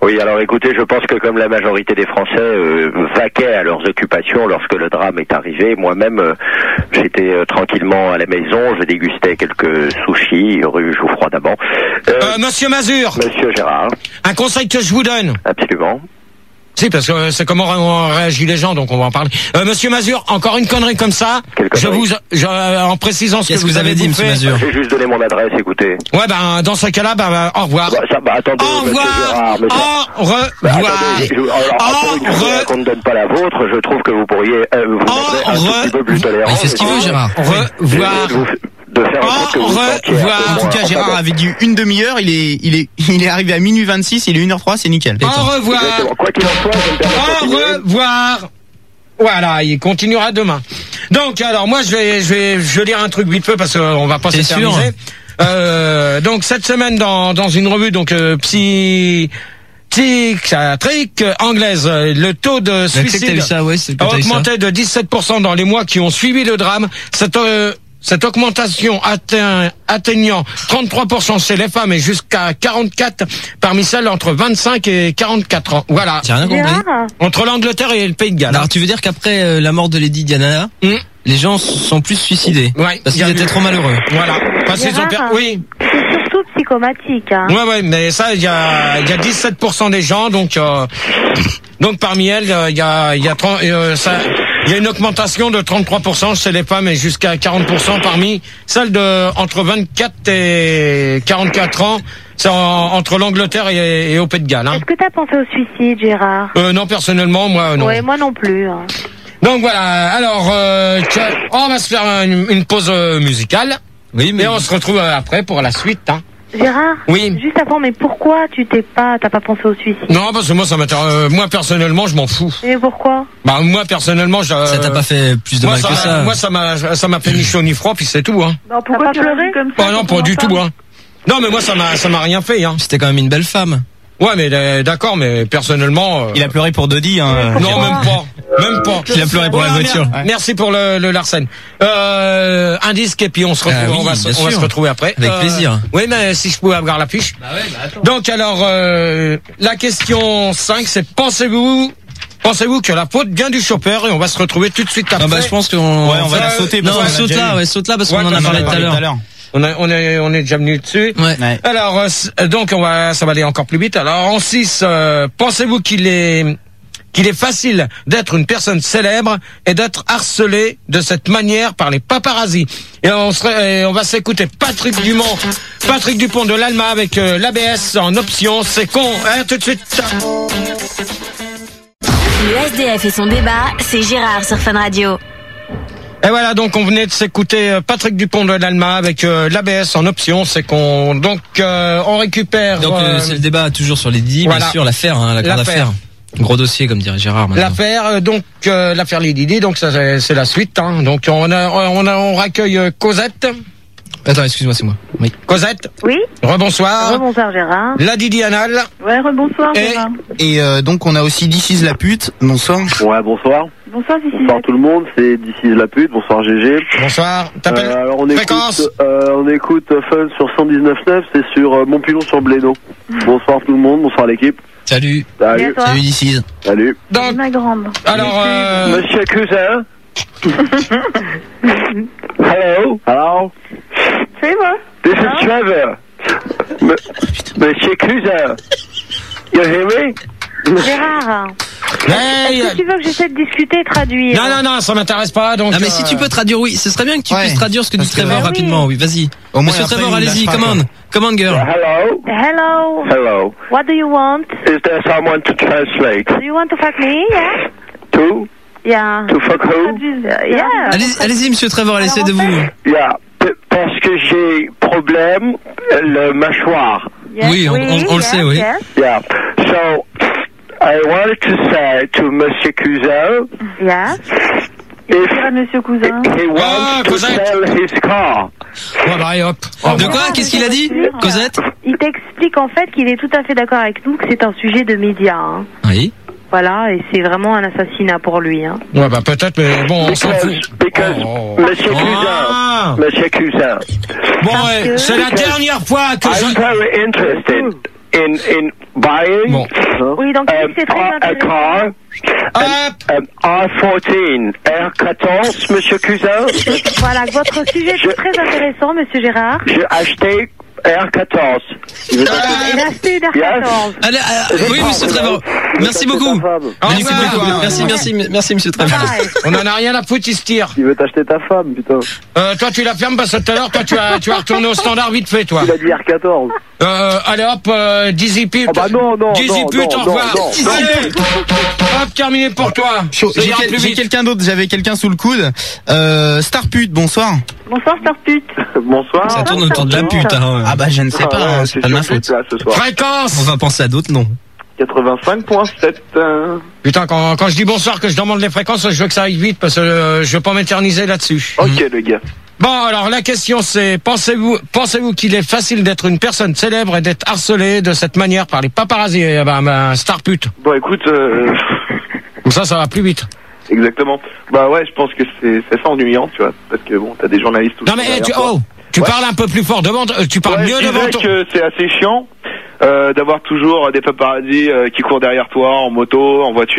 Oui, alors écoutez, je pense que comme la majorité des Français euh, vaquaient à leurs occupations lorsque le drame est arrivé, moi-même euh, j'étais euh, tranquillement à la maison, je dégustais quelques sushis rue Jouffroy d'Amont. Euh, euh, Monsieur Mazur. Monsieur Gérard. Un conseil que je vous donne. Absolument. Si, parce que c'est comment on réagit les gens, donc on va en parler. Euh, Monsieur Mazur, encore une connerie comme ça. Je vous, je, en précisant ce que, que vous, vous avez dit, Monsieur Mazur. J'ai juste donné mon adresse, écoutez. Ouais, ben dans ce cas-là, ben bah, au revoir. Bah, ça, bah, attendez, au revoir. Gérard, monsieur... Au revoir. Bah, attendez, je, alors, au revoir. Qu'on ne donne pas la vôtre, je trouve que vous pourriez euh, vous montrer un tout petit peu plus tolérant. Il fait ce qu'il veut, Gérard. Au revoir. De faire en sorte que vous en tout cas, Gérard avait dit une demi-heure, il est, il est, il est arrivé à minuit vingt-six, il est une heure trois, c'est nickel. Au revoir. Quoi qu'il en soit, je me permets Au revoir. Voilà, il continuera demain. Donc, alors, moi, je vais, je vais, je vais lire un truc vite peu parce qu'on va pas s'éterniser. Euh, donc, cette semaine, dans, dans une revue, donc, euh, psy, psychiatrique anglaise, le taux de suicide ça, ouais, a augmenté de dix-sept pour cent dans les mois qui ont suivi le drame. Cette, euh, Cette augmentation atteint, atteignant trente-trois pour cent chez les femmes et jusqu'à quarante-quatre parmi celles entre vingt-cinq et quarante-quatre ans. Voilà. J'ai rien compris. Entre l'Angleterre et le Pays de Galles. Alors tu veux dire qu'après euh, la mort de Lady Diana, mmh. les gens sont plus suicidés ouais, parce qu'ils étaient trop malheureux. Voilà. Parce qu'ils ont per... Oui. C'est surtout psychomatique. Hein. Ouais, ouais, mais ça, il y a, il y a dix-sept pour cent des gens, donc, euh, donc parmi elles, il y a, il y a trente, euh, ça. Il y a une augmentation de trente-trois pour cent chez les femmes et jusqu'à quarante pour cent parmi celles de entre vingt-quatre et quarante-quatre ans. C'est en, entre l'Angleterre et, et au Pays de Galles. Hein. Est-ce que tu as pensé au suicide, Gérard? euh, Non, personnellement, moi non. Ouais, moi non plus. Hein. Donc voilà. Alors, euh, on va se faire une, une pause musicale. Oui, mais et on se retrouve après pour la suite. Hein. Gérard, oui. Juste avant, mais pourquoi tu t'es pas, t'as pas pensé au suicide? Non, parce que moi, ça m'intéresse. Euh, moi, personnellement, je m'en fous. Et pourquoi? Bah, moi, personnellement, je. Ça t'a pas fait plus de moi, mal ça, que ça. Moi, ça m'a, ça m'a fait ni chaud ni froid, puis c'est tout, hein. Non, pourquoi tu pleurais comme ça? Oh non, pas du tout, hein. Non, mais moi, ça m'a, ça m'a rien fait, hein. C'était quand même une belle femme. Ouais, mais euh, d'accord, mais personnellement. Euh... Il a pleuré pour Dodi, hein. Non, même pas. Même pas. Il a pleuré pour ouais, la voiture. Mer- merci pour le, le Larsen. Euh, un disque et puis on se retrouve. Ah oui, on, va, on va se retrouver après. Avec euh, plaisir. Oui, mais si je pouvais avoir la fiche. Bah ouais, bah attends. Donc alors, euh, la question cinq, c'est pensez-vous, pensez-vous que la faute vient du chauffeur et on va se retrouver tout de suite après. Ah bah je pense qu'on. Ouais, on va la sauter. Non, on saute là, ouais, saute là parce qu'on ouais, en a parlé tout à l'heure. On, a, on, est, on est déjà venu dessus. Ouais. Ouais. Alors, euh, donc, on va, ça va aller encore plus vite. Alors, en six, euh, pensez-vous qu'il est, qu'il est facile d'être une personne célèbre et d'être harcelé de cette manière par les paparazzis? Et on, serait, et on va s'écouter Patrick Dumont, Patrick Dupont de l'Alma avec euh, l'A B S en option. C'est con, hein, tout de suite. Le S D F et son débat, c'est Gérard sur Fun Radio. Et voilà, donc on venait de s'écouter Patrick Dupont de l'Alma avec euh, l'A B S en option, c'est qu'on donc euh, on récupère. Donc euh, c'est le débat toujours sur les Didi, voilà. Bien sûr, l'affaire, hein, la grande affaire. Gros dossier, comme dirait Gérard. Maintenant. L'affaire, euh, donc euh, l'affaire les Didi, donc ça c'est, c'est la suite. Hein. Donc on a, on a, on raccueille euh, Cosette. Attends, excuse-moi, c'est moi. Oui. Cosette. Oui. Rebonsoir. Rebonsoir Gérard. La Didi Anal. Ouais, rebonsoir et, Gérard. Et euh, donc on a aussi This is la pute. Bonsoir. Ouais, bonsoir. Bonsoir This is Bonsoir tout le monde, c'est This is la pute. Bonsoir G G. Bonsoir. T'appelles euh, alors on Fréquence. écoute, euh, on écoute Fun sur cent dix-neuf neuf, c'est sur euh, Montpilon sur Blénaud. Bonsoir tout le monde, bonsoir l'équipe. Salut. Salut. Salut This is. Salut. Donc, ma grande. alors, euh... Monsieur Cousin. Hello. Hello. C'est moi. This is Trevor. M- Monsieur Cousin. You hear me? Gérard. Hey, Est-ce que tu veux que j'essaie de discuter et traduire? Non, non, non, ça m'intéresse pas. Donc, non, mais euh... si tu peux traduire, oui, ce serait bien que tu ouais. puisses traduire ce que dit Trevor bah rapidement, oui, oui vas-y. Au moins, Monsieur Trevor, allez-y, come on. Come on, girl. Hello. Hello. Hello. What do you want? Is there someone to translate? Do you want to fuck me? Yeah. To? Yeah. To fuck who? Yeah. Allez, allez-y, monsieur Trevor, essayez de vous. Yeah. Parce que j'ai problème le mâchoire. Yes, oui, on, on, on le yes, sait, oui. Yes. Yeah. So, I wanted to say to Monsieur Cousin. Yeah. If Monsieur Cousin. He wants ah, to Cosette. sell his car. Ouais, bah, allez, hop. Oh, de quoi? Qu'est-ce qu'il a dit, Cosette? Il t'explique en fait qu'il est tout à fait d'accord avec nous que c'est un sujet de médias. Hein. Oui. Voilà, et c'est vraiment un assassinat pour lui. Hein. Ouais, bah peut-être, mais bon, on s'en fout. Because, oh. Monsieur oh. Cousin. Ah. Monsieur Cousin. Bon, ouais, c'est la dernière fois que I'm je... very interested. in in buying Bon. Oui, donc um, c'est très a, a intéressant. car, um, um, R quatorze, R quatorze, Monsieur Cousin. Voilà, votre sujet est très intéressant, Monsieur Gérard. J'ai acheté R quatorze. Il a acheté une R quatorze. Allez, euh, oui, monsieur Trevor. Merci beaucoup. Merci beaucoup. Merci, merci, merci, monsieur Trevor. On en a rien à foutre, il se tire. Il veut t'acheter ta femme, putain. Euh, toi, tu la fermes parce que tout à l'heure, toi, tu vas, tu vas retourner au standard vite fait, toi. Il a dit R quatorze. Euh, allez hop, euh, Dizzy Pute. Ah bah non, non, Dizzy non, Pute, non, au revoir. non, non. Allez, hop, terminé pour toi. Chaud. Ça J'ai ira quel- plus j'ai vite. quelqu'un d'autre, j'avais quelqu'un sous le coude. Euh, Starpute, bonsoir. Bonsoir, Starpute. Bonsoir. Ça tourne autour de la pute, hein. Ah bah je ne sais pas, Ah ouais, hein, c'est pas de ma faute. Là, ce soir. Fréquence. On va penser à d'autres noms. quatre-vingt-cinq point sept. Euh... Putain, quand, quand je dis bonsoir, que je demande les fréquences, je veux que ça aille vite parce que euh, je veux pas m'éterniser là-dessus. Ok, le gars. Bon, alors la question c'est, pensez-vous pensez-vous qu'il est facile d'être une personne célèbre et d'être harcelé de cette manière par les paparazzis, eh ben, ben, star pute. Bon, écoute, euh... Comme ça, ça va plus vite. exactement. Bah ouais, je pense que c'est c'est ça ennuyant, tu vois, parce que bon, t'as des journalistes. Tout Non mais, eh, tu, oh, tu Ouais. parles un peu plus fort devant, euh, tu parles Ouais, mieux je devant disais ton... que c'est assez chiant euh, d'avoir toujours des paparazzis euh, qui courent derrière toi en moto, en voiture.